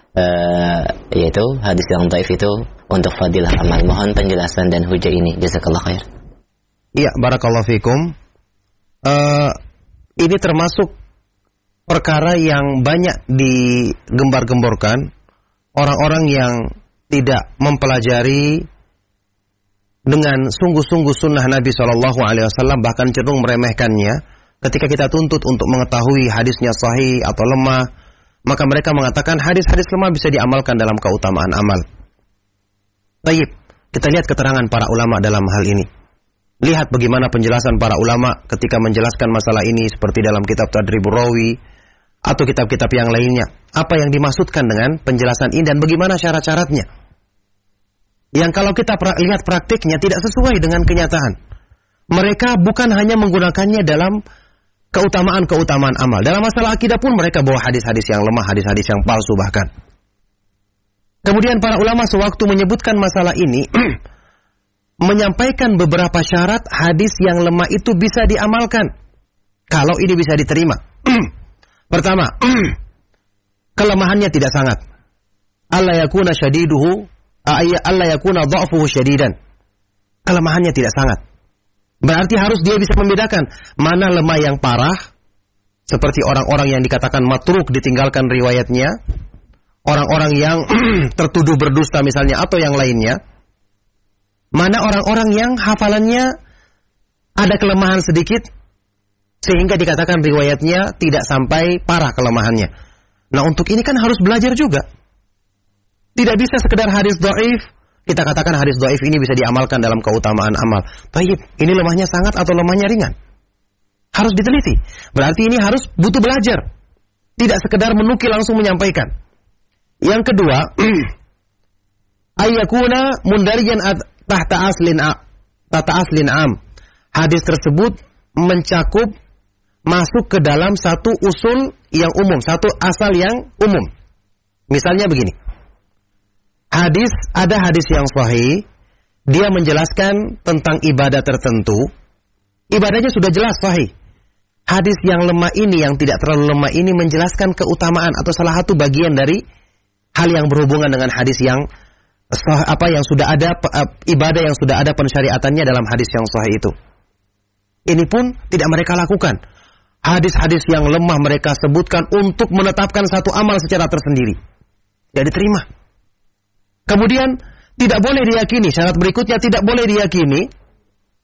uh, yaitu hadis yang dhaif itu untuk fadilah amal. Mohon penjelasan dan hujah ini. Jazakallah khair. Iya, barakallahu fikum. Uh, ini termasuk perkara yang banyak digembar-gemborkan orang-orang yang tidak mempelajari dengan sungguh-sungguh sunnah Nabi Shallallahu Alaihi Wasallam, bahkan cenderung meremehkannya. Ketika kita tuntut untuk mengetahui hadisnya sahih atau lemah, maka mereka mengatakan hadis-hadis lemah bisa diamalkan dalam keutamaan amal. Baik, kita lihat keterangan para ulama dalam hal ini. Lihat bagaimana penjelasan para ulama ketika menjelaskan masalah ini seperti dalam kitab Tadribur Rawi atau kitab-kitab yang lainnya. Apa yang dimaksudkan dengan penjelasan ini dan bagaimana syarat-syaratnya. Yang kalau kita pra- lihat praktiknya tidak sesuai dengan kenyataan. Mereka bukan hanya menggunakannya dalam keutamaan-keutamaan amal. Dalam masalah akidah pun mereka bawa hadis-hadis yang lemah, hadis-hadis yang palsu bahkan. Kemudian para ulama sewaktu menyebutkan masalah ini menyampaikan beberapa syarat hadis yang lemah itu bisa diamalkan kalau ini bisa diterima. Pertama, kelemahannya tidak sangat. Allah yakuna syadiduhu, Allah yakuna dha'fuhu syadidan. Kelemahannya tidak sangat. Berarti harus dia bisa membedakan mana lemah yang parah, seperti orang-orang yang dikatakan matruk ditinggalkan riwayatnya, orang-orang yang tertuduh berdusta misalnya atau yang lainnya. Mana orang-orang yang hafalannya ada kelemahan sedikit sehingga dikatakan riwayatnya tidak sampai parah kelemahannya. Nah, untuk ini kan harus belajar juga. Tidak bisa sekedar hadis dhaif kita katakan hadis dhaif ini bisa diamalkan dalam keutamaan amal. Baik, ini lemahnya sangat atau lemahnya ringan? Harus diteliti. Berarti ini harus butuh belajar. Tidak sekedar menukil langsung menyampaikan. Yang kedua, ayyakuna mundarijan tahta aslin a, tata aslin am. Hadis tersebut mencakup masuk ke dalam satu usul yang umum, satu asal yang umum. Misalnya begini. Hadis, ada hadis yang sahih, dia menjelaskan tentang ibadah tertentu. Ibadahnya sudah jelas sahih. Hadis yang lemah ini, yang tidak terlalu lemah ini menjelaskan keutamaan atau salah satu bagian dari hal yang berhubungan dengan hadis yang apa yang sudah ada, ibadah yang sudah ada pensyariatannya dalam hadis yang sahih itu. Ini pun tidak mereka lakukan. Hadis-hadis yang lemah mereka sebutkan untuk menetapkan satu amal secara tersendiri. Tidak diterima. Kemudian tidak boleh diyakini, syarat berikutnya tidak boleh diyakini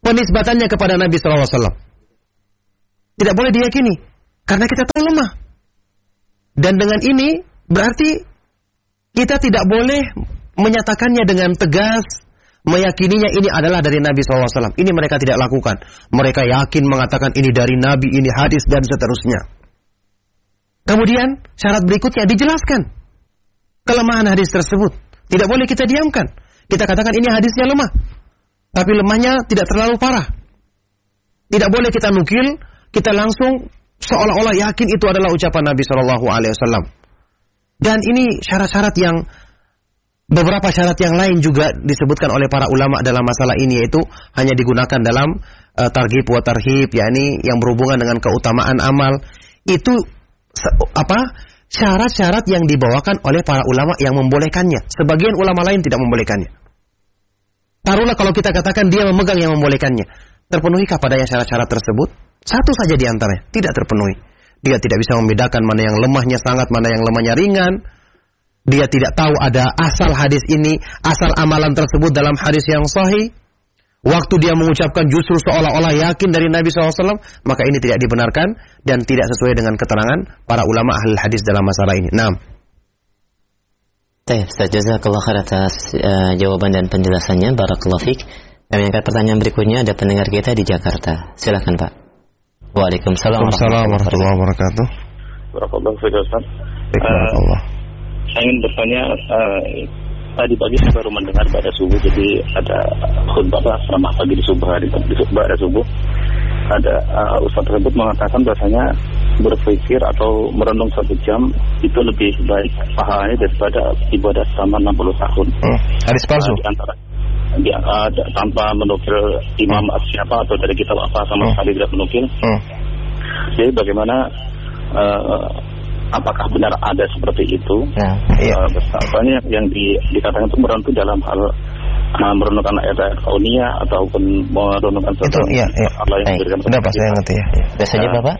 penisbatannya kepada Nabi shallallahu alaihi wasallam. Tidak boleh diyakini, karena kita tahu lemah. Dan dengan ini berarti kita tidak boleh menyatakannya dengan tegas, meyakininya ini adalah dari Nabi shallallahu alaihi wasallam. Ini mereka tidak lakukan. Mereka yakin mengatakan ini dari Nabi, ini hadis, dan seterusnya. Kemudian syarat berikutnya dijelaskan kelemahan hadis tersebut. Tidak boleh kita diamkan. Kita katakan ini hadisnya lemah, tapi lemahnya tidak terlalu parah. Tidak boleh kita nukil, kita langsung seolah-olah yakin itu adalah ucapan Nabi shallallahu alaihi wasallam. Dan ini syarat-syarat yang beberapa syarat yang lain juga disebutkan oleh para ulama dalam masalah ini, yaitu hanya digunakan dalam uh, targhib wa tarhib, yakni yang berhubungan dengan keutamaan amal. Itu apa? Syarat-syarat yang dibawakan oleh para ulama yang membolehkannya. Sebagian ulama lain tidak membolehkannya. Taruhlah kalau kita katakan dia memegang yang membolehkannya, terpenuhikah padanya syarat-syarat tersebut? Satu saja di antaranya tidak terpenuhi. Dia tidak bisa membedakan mana yang lemahnya sangat, mana yang lemahnya ringan. Dia tidak tahu ada asal hadis ini, asal amalan tersebut dalam hadis yang sahih. Waktu dia mengucapkan justru seolah-olah yakin dari Nabi shallallahu alaihi wasallam, maka ini tidak dibenarkan dan tidak sesuai dengan keterangan para ulama ahli hadis dalam masalah ini. Naam. Baik, Ustaz, jazakallahu khair atas uh, jawaban dan penjelasannya. Barakallahu fiik. Kami angkat pertanyaan berikutnya, ada pendengar kita di Jakarta. Silakan, Pak. Waalaikumsalam warahmatullahi wabarakatuh. Barakallahu fiik, Ustaz. Barakallah. Saya ingin bertanya, uh, tadi pagi saya baru mendengar pada subuh, jadi ada khutbah ceramah pagi di subuh hari di khutbah ada subuh. Ada uh, ustaz tersebut mengatakan bahasanya berpikir atau merenung satu jam itu lebih baik pahalanya daripada ibadah selama enam puluh tahun. Hmm. Hadis palsu. Uh, di antara di, uh, tanpa menukil imam hmm. siapa atau dari kitab apa sama hmm. sekali tidak menukil. Hmm. Jadi bagaimana? Uh, Apakah benar ada seperti itu? Ya, iya. Uh, Betapanya yang di, dikatakan itu merenung dalam hal uh, merenungkan ayat-ayat kauniyah ataupun merenungkan sesuatu iya, iya. Allah yang diberikan. Sudah Pak, saya ngerti ya. Sudah saja Bapak?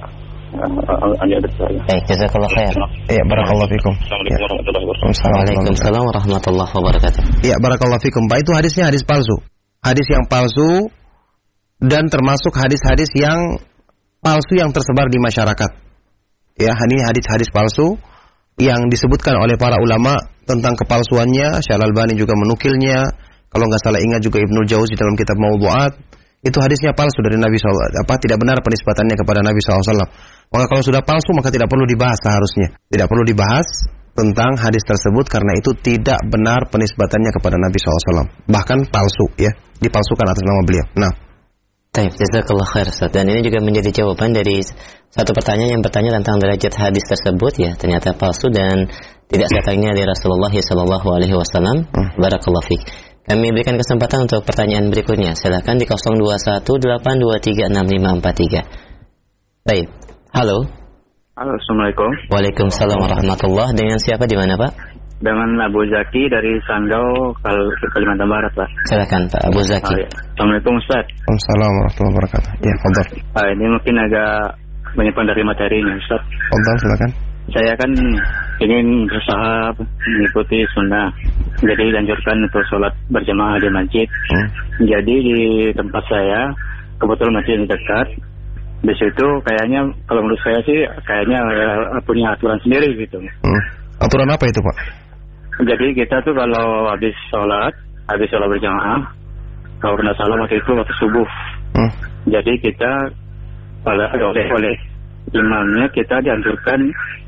Hanya ada saya. Baik, jazakallahu khair. Iya, barakallahu fikum. Assalamualaikum warahmatullahi wabarakatuh. Waalaikumsalam warahmatullahi wabarakatuh. Iya, barakallahu fikum. Pak, itu hadisnya hadis palsu. Hadis yang palsu dan termasuk hadis-hadis yang palsu yang tersebar di masyarakat. Ya, ini hadis-hadis palsu yang disebutkan oleh para ulama tentang kepalsuannya. Syekh Al-Albani juga menukilnya. Kalau nggak salah ingat juga Ibnu Jauzi dalam kitab Mawdu'at. Itu hadisnya palsu dari Nabi shallallahu alaihi wasallam. Apa tidak benar penisbatannya kepada Nabi shallallahu alaihi wasallam. Maka kalau sudah palsu maka tidak perlu dibahas seharusnya. Tidak perlu dibahas tentang hadis tersebut karena itu tidak benar penisbatannya kepada Nabi shallallahu alaihi wasallam. Bahkan palsu, ya, dipalsukan atas nama beliau. Nah. Baik, jazakallahu khair, Ustaz. Dan ini juga menjadi jawaban dari satu pertanyaan yang bertanya tentang derajat hadis tersebut, ya, ternyata palsu dan tidak datangnya dari Rasulullah sallallahu alaihi wasallam. Hmm. Barakallahu fiik. Kami berikan kesempatan untuk pertanyaan berikutnya. Silakan di nol dua satu delapan dua tiga enam lima empat tiga. Baik. Halo. Halo, Assalamualaikum. Waalaikumsalam warahmatullahi. Dengan siapa di mana, Pak? Dengan Abu Zaki dari Sanggau, Kalimantan Barat, Pak. Silakan, Pak Abu Zaki. Oh, ya. Assalamualaikum, Ustaz. Waalaikumsalam warahmatullahi wabarakatuh. Ya, fadhal. Ah, ini mungkin agak menyimpan dari materinya, Ustaz. Fadhal, silakan. Saya kan ingin berusaha mengikuti sunnah. Jadi dianjurkan untuk sholat berjamaah di masjid. Hmm. Jadi di tempat saya, kebetulan masjid dekat. Di situ kayaknya, kalau menurut saya sih, kayaknya uh, punya aturan sendiri gitu. Hmm. Aturan apa itu, Pak? Jadi kita tuh kalau habis sholat, habis sholat berjamaah, kalau tidak salah waktu itu waktu subuh. Hmm. Jadi kita oleh oleh oleh imamnya kita dianjurkan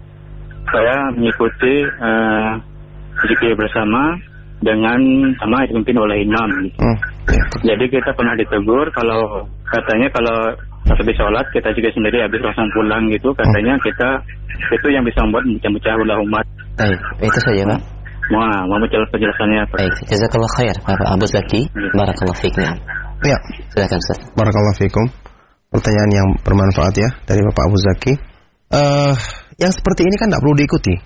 saya mengikuti uh, zikir bersama dengan sama dipimpin oleh imam. Hmm. Jadi kita pernah ditegur kalau katanya kalau habis sholat kita juga sendiri habis langsung pulang gitu, katanya kita itu yang bisa membuat pecah-pecah ulah umat. Baik, itu saja, Pak. Wah, mau menjelaskan penjelasannya, Pak. Baik, jazakallahu khair, Bapak Abu Zaki. Barakallahu fiikum. Ya, silakan, Ustaz. Barakallahu fiikum. Pertanyaan yang bermanfaat ya dari Bapak Abu Zaki. Uh, yang seperti ini kan tidak perlu diikuti.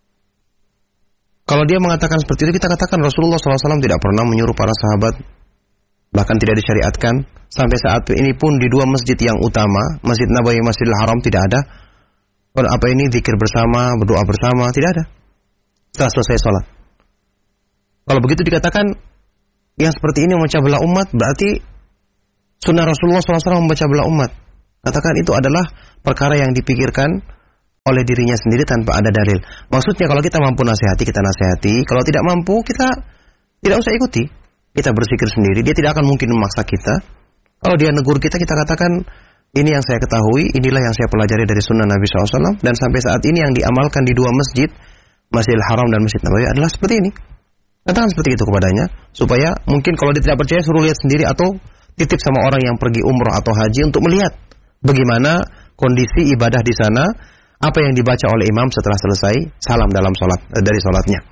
Kalau dia mengatakan seperti itu, kita katakan Rasulullah shallallahu alaihi wasallam tidak pernah menyuruh para sahabat, bahkan tidak disyariatkan. Sampai saat ini pun di dua masjid yang utama, Masjid Nabawi, Masjidil Haram, tidak ada apa ini zikir bersama, berdoa bersama, tidak ada setelah selesai sholat. Kalau begitu dikatakan yang seperti ini memecah belah umat, berarti sunnah Rasulullah shallallahu alaihi wasallam membaca belah umat. Katakan itu adalah perkara yang dipikirkan oleh dirinya sendiri tanpa ada dalil. Maksudnya kalau kita mampu nasihati, kita nasihati. Kalau tidak mampu, kita tidak usah ikuti. Kita berpikir sendiri. Dia tidak akan mungkin memaksa kita. Kalau dia negur kita, kita katakan, ini yang saya ketahui, inilah yang saya pelajari dari sunnah Nabi shallallahu alaihi wasallam. Dan sampai saat ini yang diamalkan di dua masjid, Masjidil Haram dan Masjid Nabawi adalah seperti ini. Katakan seperti itu kepadanya. Supaya mungkin kalau dia tidak percaya, suruh lihat sendiri atau titip sama orang yang pergi umrah atau haji untuk melihat bagaimana kondisi ibadah di sana, apa yang dibaca oleh imam setelah selesai salam dalam sholat, dari sholatnya.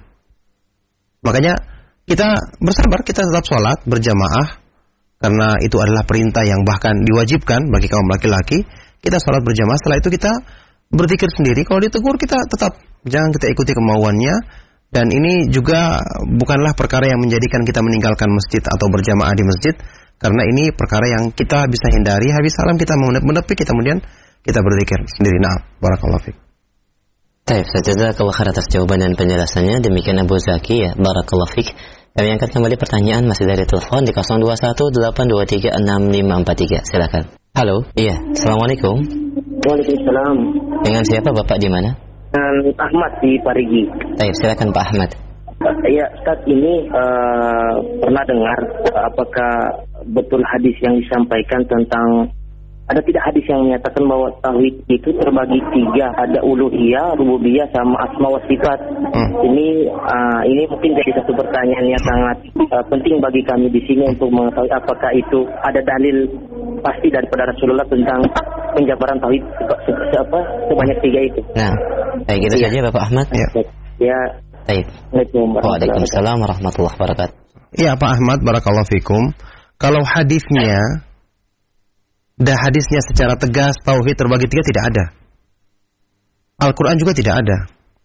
Makanya kita bersabar, kita tetap sholat berjamaah, karena itu adalah perintah yang bahkan diwajibkan bagi kaum laki-laki. Kita sholat berjamaah, setelah itu kita berzikir sendiri. Kalau ditegur, kita tetap, jangan kita ikuti kemauannya. Dan ini juga bukanlah perkara yang menjadikan kita meninggalkan masjid atau berjamaah di masjid, karena ini perkara yang kita bisa hindari. Habis salam kita menepi, kita kemudian kita berzikir sendiri. Nah, barakallahu fiik. Baik, jazakallahu khair atas jawaban dan penjelasannya. Demikian Abu Zaki ya, barakallahu fiik. Kami angkat kembali pertanyaan masih dari telepon di nol dua satu delapan dua tiga enam lima empat tiga. Silakan. Halo. Iya, Assalamualaikum. Waalaikumsalam. Dengan siapa Bapak di mana? Dengan Ahmad di Parigi. Baik, silakan Pak Ahmad. Ya, Ustaz, ini uh, pernah dengar uh, apakah betul hadis yang disampaikan tentang, ada tidak hadis yang menyatakan bahwa tauhid itu terbagi tiga, ada uluhiyah, rububiyah, sama asma wa sifat. Hmm. Ini uh, ini mungkin jadi satu pertanyaan yang sangat uh, penting bagi kami di sini untuk mengetahui apakah itu ada dalil pasti daripada Rasulullah tentang penjabaran tauhid apa sebanyak tiga itu. Nah, baik itu ya saja Bapak Ahmad. Ya. Ya. Baik. Waalaikumsalam warahmatullahi wabarakatuh. Ya Pak Ahmad, barakallahu fikum. Kalau hadisnya, dah hadisnya secara tegas tauhid terbagi tiga tidak ada. Al-Quran juga tidak ada.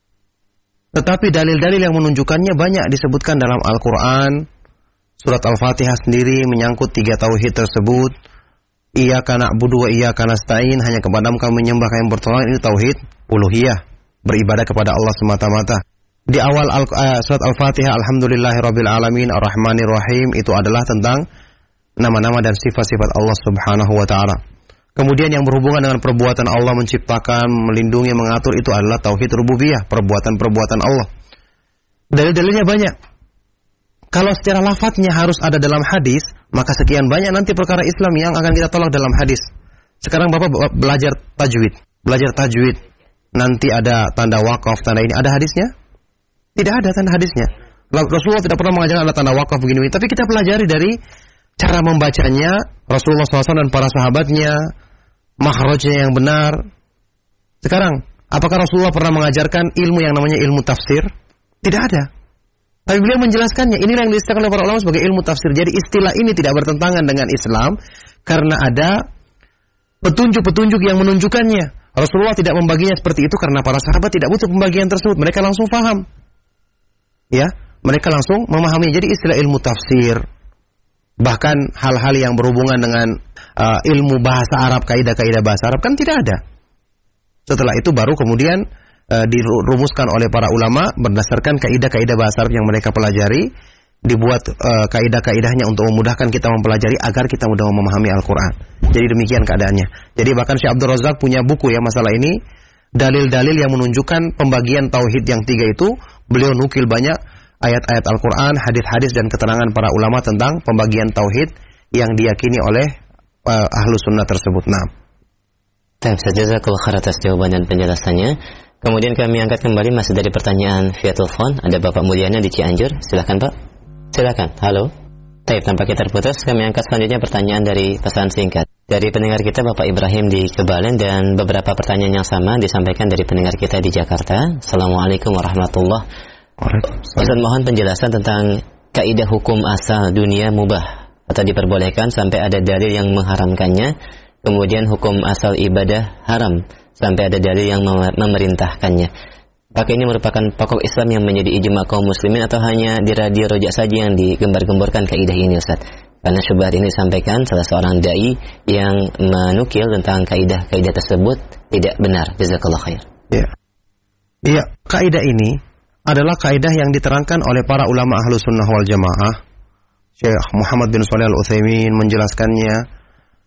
Tetapi dalil-dalil yang menunjukkannya banyak disebutkan dalam Al-Quran. Surat Al-Fatihah sendiri menyangkut tiga tauhid tersebut. Iyyaka na'budu wa iyyaka nasta'in, hanya kepadamu kami menyembah, kami bertolak. Ini tauhid uluhiyah, beribadah kepada Allah semata-mata. Di awal al, uh, surat Al-Fatihah, alhamdulillahirabbil alamin arrahmanir rahim, itu adalah tentang nama-nama dan sifat-sifat Allah Subhanahu wa taala. Kemudian yang berhubungan dengan perbuatan Allah, menciptakan, melindungi, mengatur, itu adalah tauhid rububiyah, perbuatan-perbuatan Allah. Dalil-dalilnya banyak. Kalau secara lafadznya harus ada dalam hadis, maka sekian banyak nanti perkara Islam yang akan kita tolak dalam hadis. Sekarang Bapak belajar tajwid, belajar tajwid. Nanti ada tanda wakaf, tanda ini, ada hadisnya? Tidak ada tanda hadisnya. Rasulullah tidak pernah mengajarkan ada tanda wakaf begini, tapi kita pelajari dari cara membacanya Rasulullah shallallahu alaihi wasallam dan para sahabatnya, makhrajnya yang benar. Sekarang, apakah Rasulullah pernah mengajarkan ilmu yang namanya ilmu tafsir? Tidak ada. Tapi beliau menjelaskannya. Inilah yang diistilahkan oleh para ulama sebagai ilmu tafsir. Jadi istilah ini tidak bertentangan dengan Islam karena ada petunjuk-petunjuk yang menunjukkannya. Rasulullah tidak membaginya seperti itu karena para sahabat tidak butuh pembagian tersebut. Mereka langsung paham. Ya, mereka langsung memahami. Jadi istilah ilmu tafsir, bahkan hal-hal yang berhubungan dengan uh, ilmu bahasa Arab, kaidah-kaidah bahasa Arab kan tidak ada. Setelah itu baru kemudian uh, dirumuskan oleh para ulama berdasarkan kaidah-kaidah bahasa Arab yang mereka pelajari, dibuat uh, kaidah-kaidahnya untuk memudahkan kita mempelajari agar kita mudah memahami Al-Quran. Jadi demikian keadaannya. Jadi bahkan Syekh Abdul Razak punya buku ya masalah ini, dalil-dalil yang menunjukkan pembagian tauhid yang tiga itu. Beliau nukil banyak ayat-ayat Al-Quran, hadis-hadis dan keterangan para ulama tentang pembagian tauhid yang diyakini oleh uh, ahlu sunnah tersebut. Nah, jazakallahu khair atas jawaban dan penjelasannya. Kemudian kami angkat kembali masih dari pertanyaan via telepon. Ada Bapak Mulyana di Cianjur. Silakan Pak. Silakan. Halo. Taib, tampaknya terputus. Kami angkat selanjutnya pertanyaan dari pesan singkat dari pendengar kita Bapak Ibrahim di Kebalen, dan beberapa pertanyaan yang sama disampaikan dari pendengar kita di Jakarta. Assalamualaikum warahmatullahi wabarakatuh. Ustaz, mohon penjelasan tentang kaidah hukum asal dunia mubah atau diperbolehkan sampai ada dalil yang mengharamkannya, kemudian hukum asal ibadah haram sampai ada dalil yang memerintahkannya. Apakah ini merupakan pokok Islam yang menjadi ijma kaum muslimin atau hanya di radio rojak saja yang digembar-gemborkan kaidah ini Ustaz? Karena syubhat ini disampaikan salah seorang dai yang menukil tentang kaidah-kaidah tersebut tidak benar. Jazakallah khair. Iya. Iya, kaidah ini adalah kaidah yang diterangkan oleh para ulama ahlu sunnah wal jamaah. Syekh Muhammad bin Shalih Al-Utsaimin menjelaskannya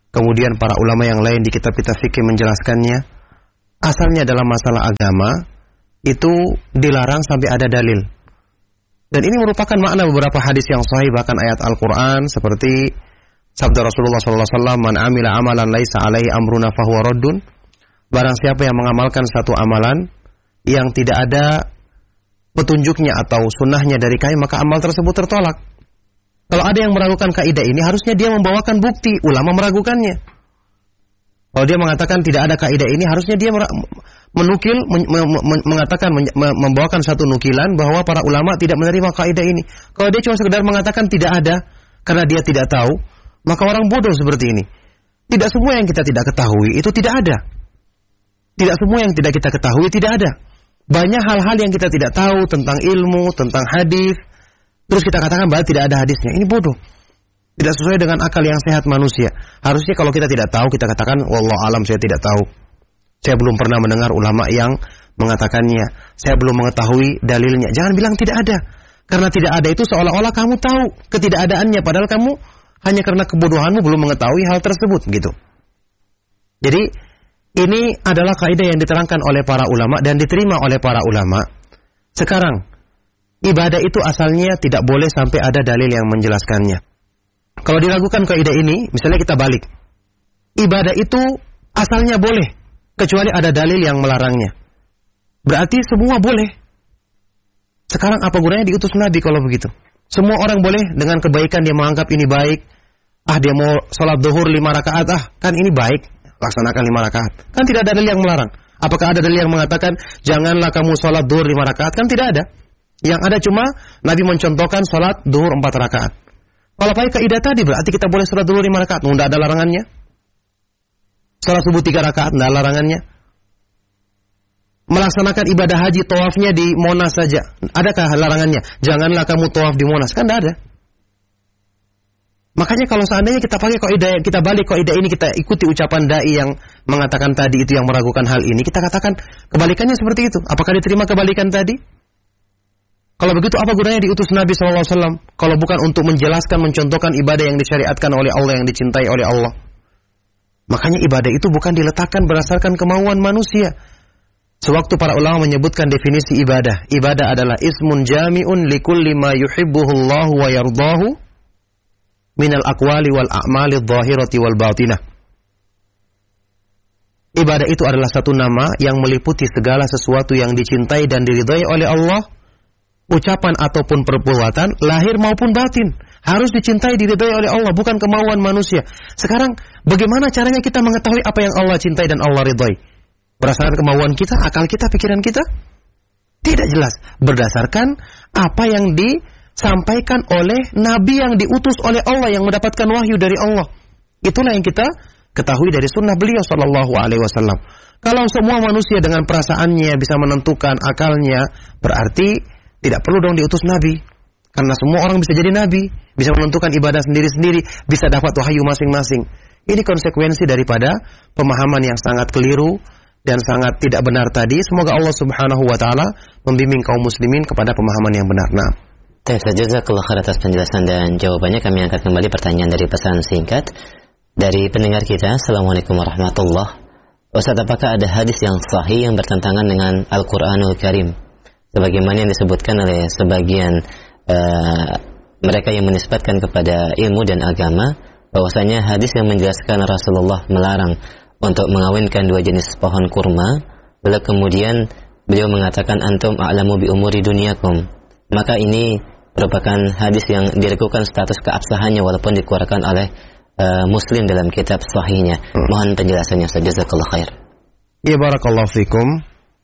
kemudian para ulama yang lain di kitab-kitab fikih menjelaskannya. Asalnya dalam masalah agama itu dilarang sampai ada dalil. Dan ini merupakan makna beberapa hadis yang sahih, bahkan ayat Al-Quran seperti sabda Rasulullah sallallahu alaihi wasallam, "Man amila amalan laisa alaihi amruna fahuwa raddun." Barang siapa yang mengamalkan satu amalan yang tidak ada petunjuknya atau sunnahnya dari kami, maka amal tersebut tertolak. Kalau ada yang meragukan kaidah ini, harusnya dia membawakan bukti. Ulama meragukannya. Kalau dia mengatakan tidak ada kaidah ini, harusnya dia menukil, men, men, mengatakan, men, membawakan satu nukilan bahwa para ulama tidak menerima kaidah ini. Kalau dia cuma sekedar mengatakan tidak ada, karena dia tidak tahu, maka orang bodoh seperti ini. Tidak semua yang kita tidak ketahui, itu tidak ada. Tidak semua yang tidak kita ketahui, tidak ada. Banyak hal-hal yang kita tidak tahu tentang ilmu, tentang hadis, terus kita katakan bahwa tidak ada hadisnya. Ini bodoh. Tidak sesuai dengan akal yang sehat manusia. Harusnya kalau kita tidak tahu, kita katakan, wallahu alam, saya tidak tahu. Saya belum pernah mendengar ulama yang mengatakannya. Saya belum mengetahui dalilnya. Jangan bilang tidak ada. Karena tidak ada itu seolah-olah kamu tahu ketidakadaannya, padahal kamu hanya karena kebodohanmu belum mengetahui hal tersebut, gitu. Jadi ini adalah kaidah yang diterangkan oleh para ulama dan diterima oleh para ulama. Sekarang, ibadah itu asalnya tidak boleh sampai ada dalil yang menjelaskannya. Kalau diragukan kaidah ini, misalnya kita balik. Ibadah itu asalnya boleh, kecuali ada dalil yang melarangnya. Berarti semua boleh. Sekarang apa gunanya diutus Nabi kalau begitu? Semua orang boleh dengan kebaikan dia menganggap ini baik. Ah, dia mau sholat zuhur lima rakaat, ah kan ini baik. Laksanakan lima rakaat. Kan tidak ada dalil yang melarang. Apakah ada dalil yang mengatakan janganlah kamu sholat duhur lima rakaat? Kan tidak ada. Yang ada cuma Nabi mencontohkan sholat duhur empat rakaat. Kalau pakai kaidah tadi berarti kita boleh sholat duhur lima rakaat. Tidak ada larangannya. Sholat subuh tiga rakaat, tidak ada larangannya. Melaksanakan ibadah haji tawafnya di Monas saja, adakah larangannya? Janganlah kamu tawaf di Monas. Kan tidak ada. Makanya kalau seandainya kita pakai kaidah, kita balik kaidah ini, kita ikuti ucapan dai yang mengatakan tadi itu yang meragukan hal ini, kita katakan kebalikannya seperti itu. Apakah diterima kebalikan tadi? Kalau begitu apa gunanya diutus Nabi shallallahu alaihi wasallam kalau bukan untuk menjelaskan, mencontohkan ibadah yang disyariatkan oleh Allah, yang dicintai oleh Allah? Makanya ibadah itu bukan diletakkan berdasarkan kemauan manusia. Sewaktu para ulama menyebutkan definisi ibadah, ibadah adalah ismun jami'un likulli ma yuhibbuhullahu wa yardahu minal aqwali wal a'mali dhahirati wal batinah. Ibadah itu adalah satu nama yang meliputi segala sesuatu yang dicintai dan diridhai oleh Allah, ucapan ataupun perbuatan, lahir maupun batin. Harus dicintai, diridhai oleh Allah, bukan kemauan manusia. Sekarang, bagaimana caranya kita mengetahui apa yang Allah cintai dan Allah ridhai? Berdasarkan kemauan kita, akal kita, pikiran kita? Tidak jelas. Berdasarkan apa yang di sampaikan oleh Nabi yang diutus oleh Allah, yang mendapatkan wahyu dari Allah. Itulah yang kita ketahui dari sunnah beliau sallallahu alaihi wasallam. Kalau semua manusia dengan perasaannya bisa menentukan akalnya, berarti tidak perlu dong diutus Nabi. Karena semua orang bisa jadi Nabi, bisa menentukan ibadah sendiri-sendiri, bisa dapat wahyu masing-masing. Ini konsekuensi daripada pemahaman yang sangat keliru dan sangat tidak benar tadi. Semoga Allah subhanahu wa ta'ala membimbing kaum muslimin kepada pemahaman yang benar. Nah, jazakallahu khair atas penjelasan dan jawabannya. Kami angkat kembali pertanyaan dari pesan singkat dari pendengar kita. Assalamualaikum warahmatullahi wabarakatuh. Ustaz, apakah ada hadis yang sahih yang bertentangan dengan Al-Quranul Karim? Sebagaimana yang disebutkan oleh sebagian uh, mereka yang menisbatkan kepada ilmu dan agama, bahwasanya hadis yang menjelaskan Rasulullah melarang untuk mengawinkan dua jenis pohon kurma, lalu kemudian beliau mengatakan antum a'lamu bi umuri dunyakum. Maka ini merupakan hadis yang diragukan status keabsahannya walaupun dikeluarkan oleh uh, Muslim dalam kitab sahihnya. Hmm. Mohon penjelasannya, jazakallahu khair. Ya barakallahu fikum.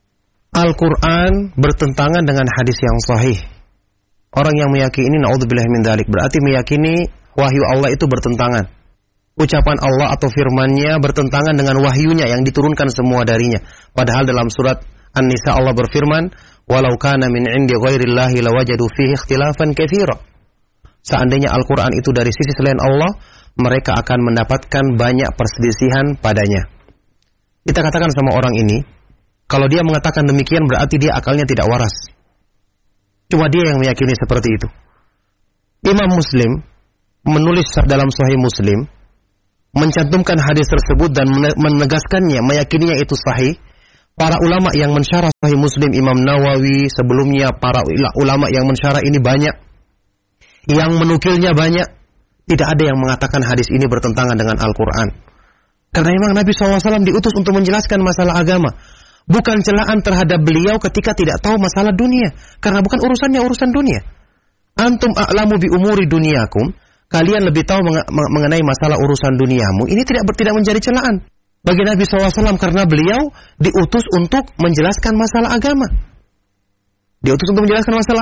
Al-Quran bertentangan dengan hadis yang sahih. Orang yang meyakini naudzubillah min dzalik berarti meyakini wahyu Allah itu bertentangan. Ucapan Allah atau firman-Nya bertentangan dengan wahyunya yang diturunkan semua darinya. Padahal dalam surat An-Nisa Allah berfirman, walau kana min indi ghairillahi lawajadu fihi ikhtilafan katsira. Seandainya Al-Quran itu dari sisi selain Allah, mereka akan mendapatkan banyak perselisihan padanya. Kita katakan sama orang ini, kalau dia mengatakan demikian berarti dia akalnya tidak waras. Cuma dia yang meyakini seperti itu. Imam Muslim menulis dalam Sahih Muslim mencantumkan hadis tersebut dan menegaskannya, meyakininya itu sahih. Para ulama yang mensyarah Sahih Muslim, Imam Nawawi, sebelumnya para ulama yang mensyarah ini banyak, yang menukilnya banyak, tidak ada yang mengatakan hadis ini bertentangan dengan Al-Quran. Karena memang Nabi shallallahu alaihi wasallam diutus untuk menjelaskan masalah agama, bukan celaan terhadap beliau ketika tidak tahu masalah dunia, karena bukan urusannya urusan dunia. Antum a'lamu bi umuri dunyakum, kalian lebih tahu mengenai masalah urusan duniamu. Ini tidak tidak menjadi celaan bagi Nabi shallallahu alaihi wasallam, karena beliau diutus untuk menjelaskan masalah agama. Diutus untuk menjelaskan masalah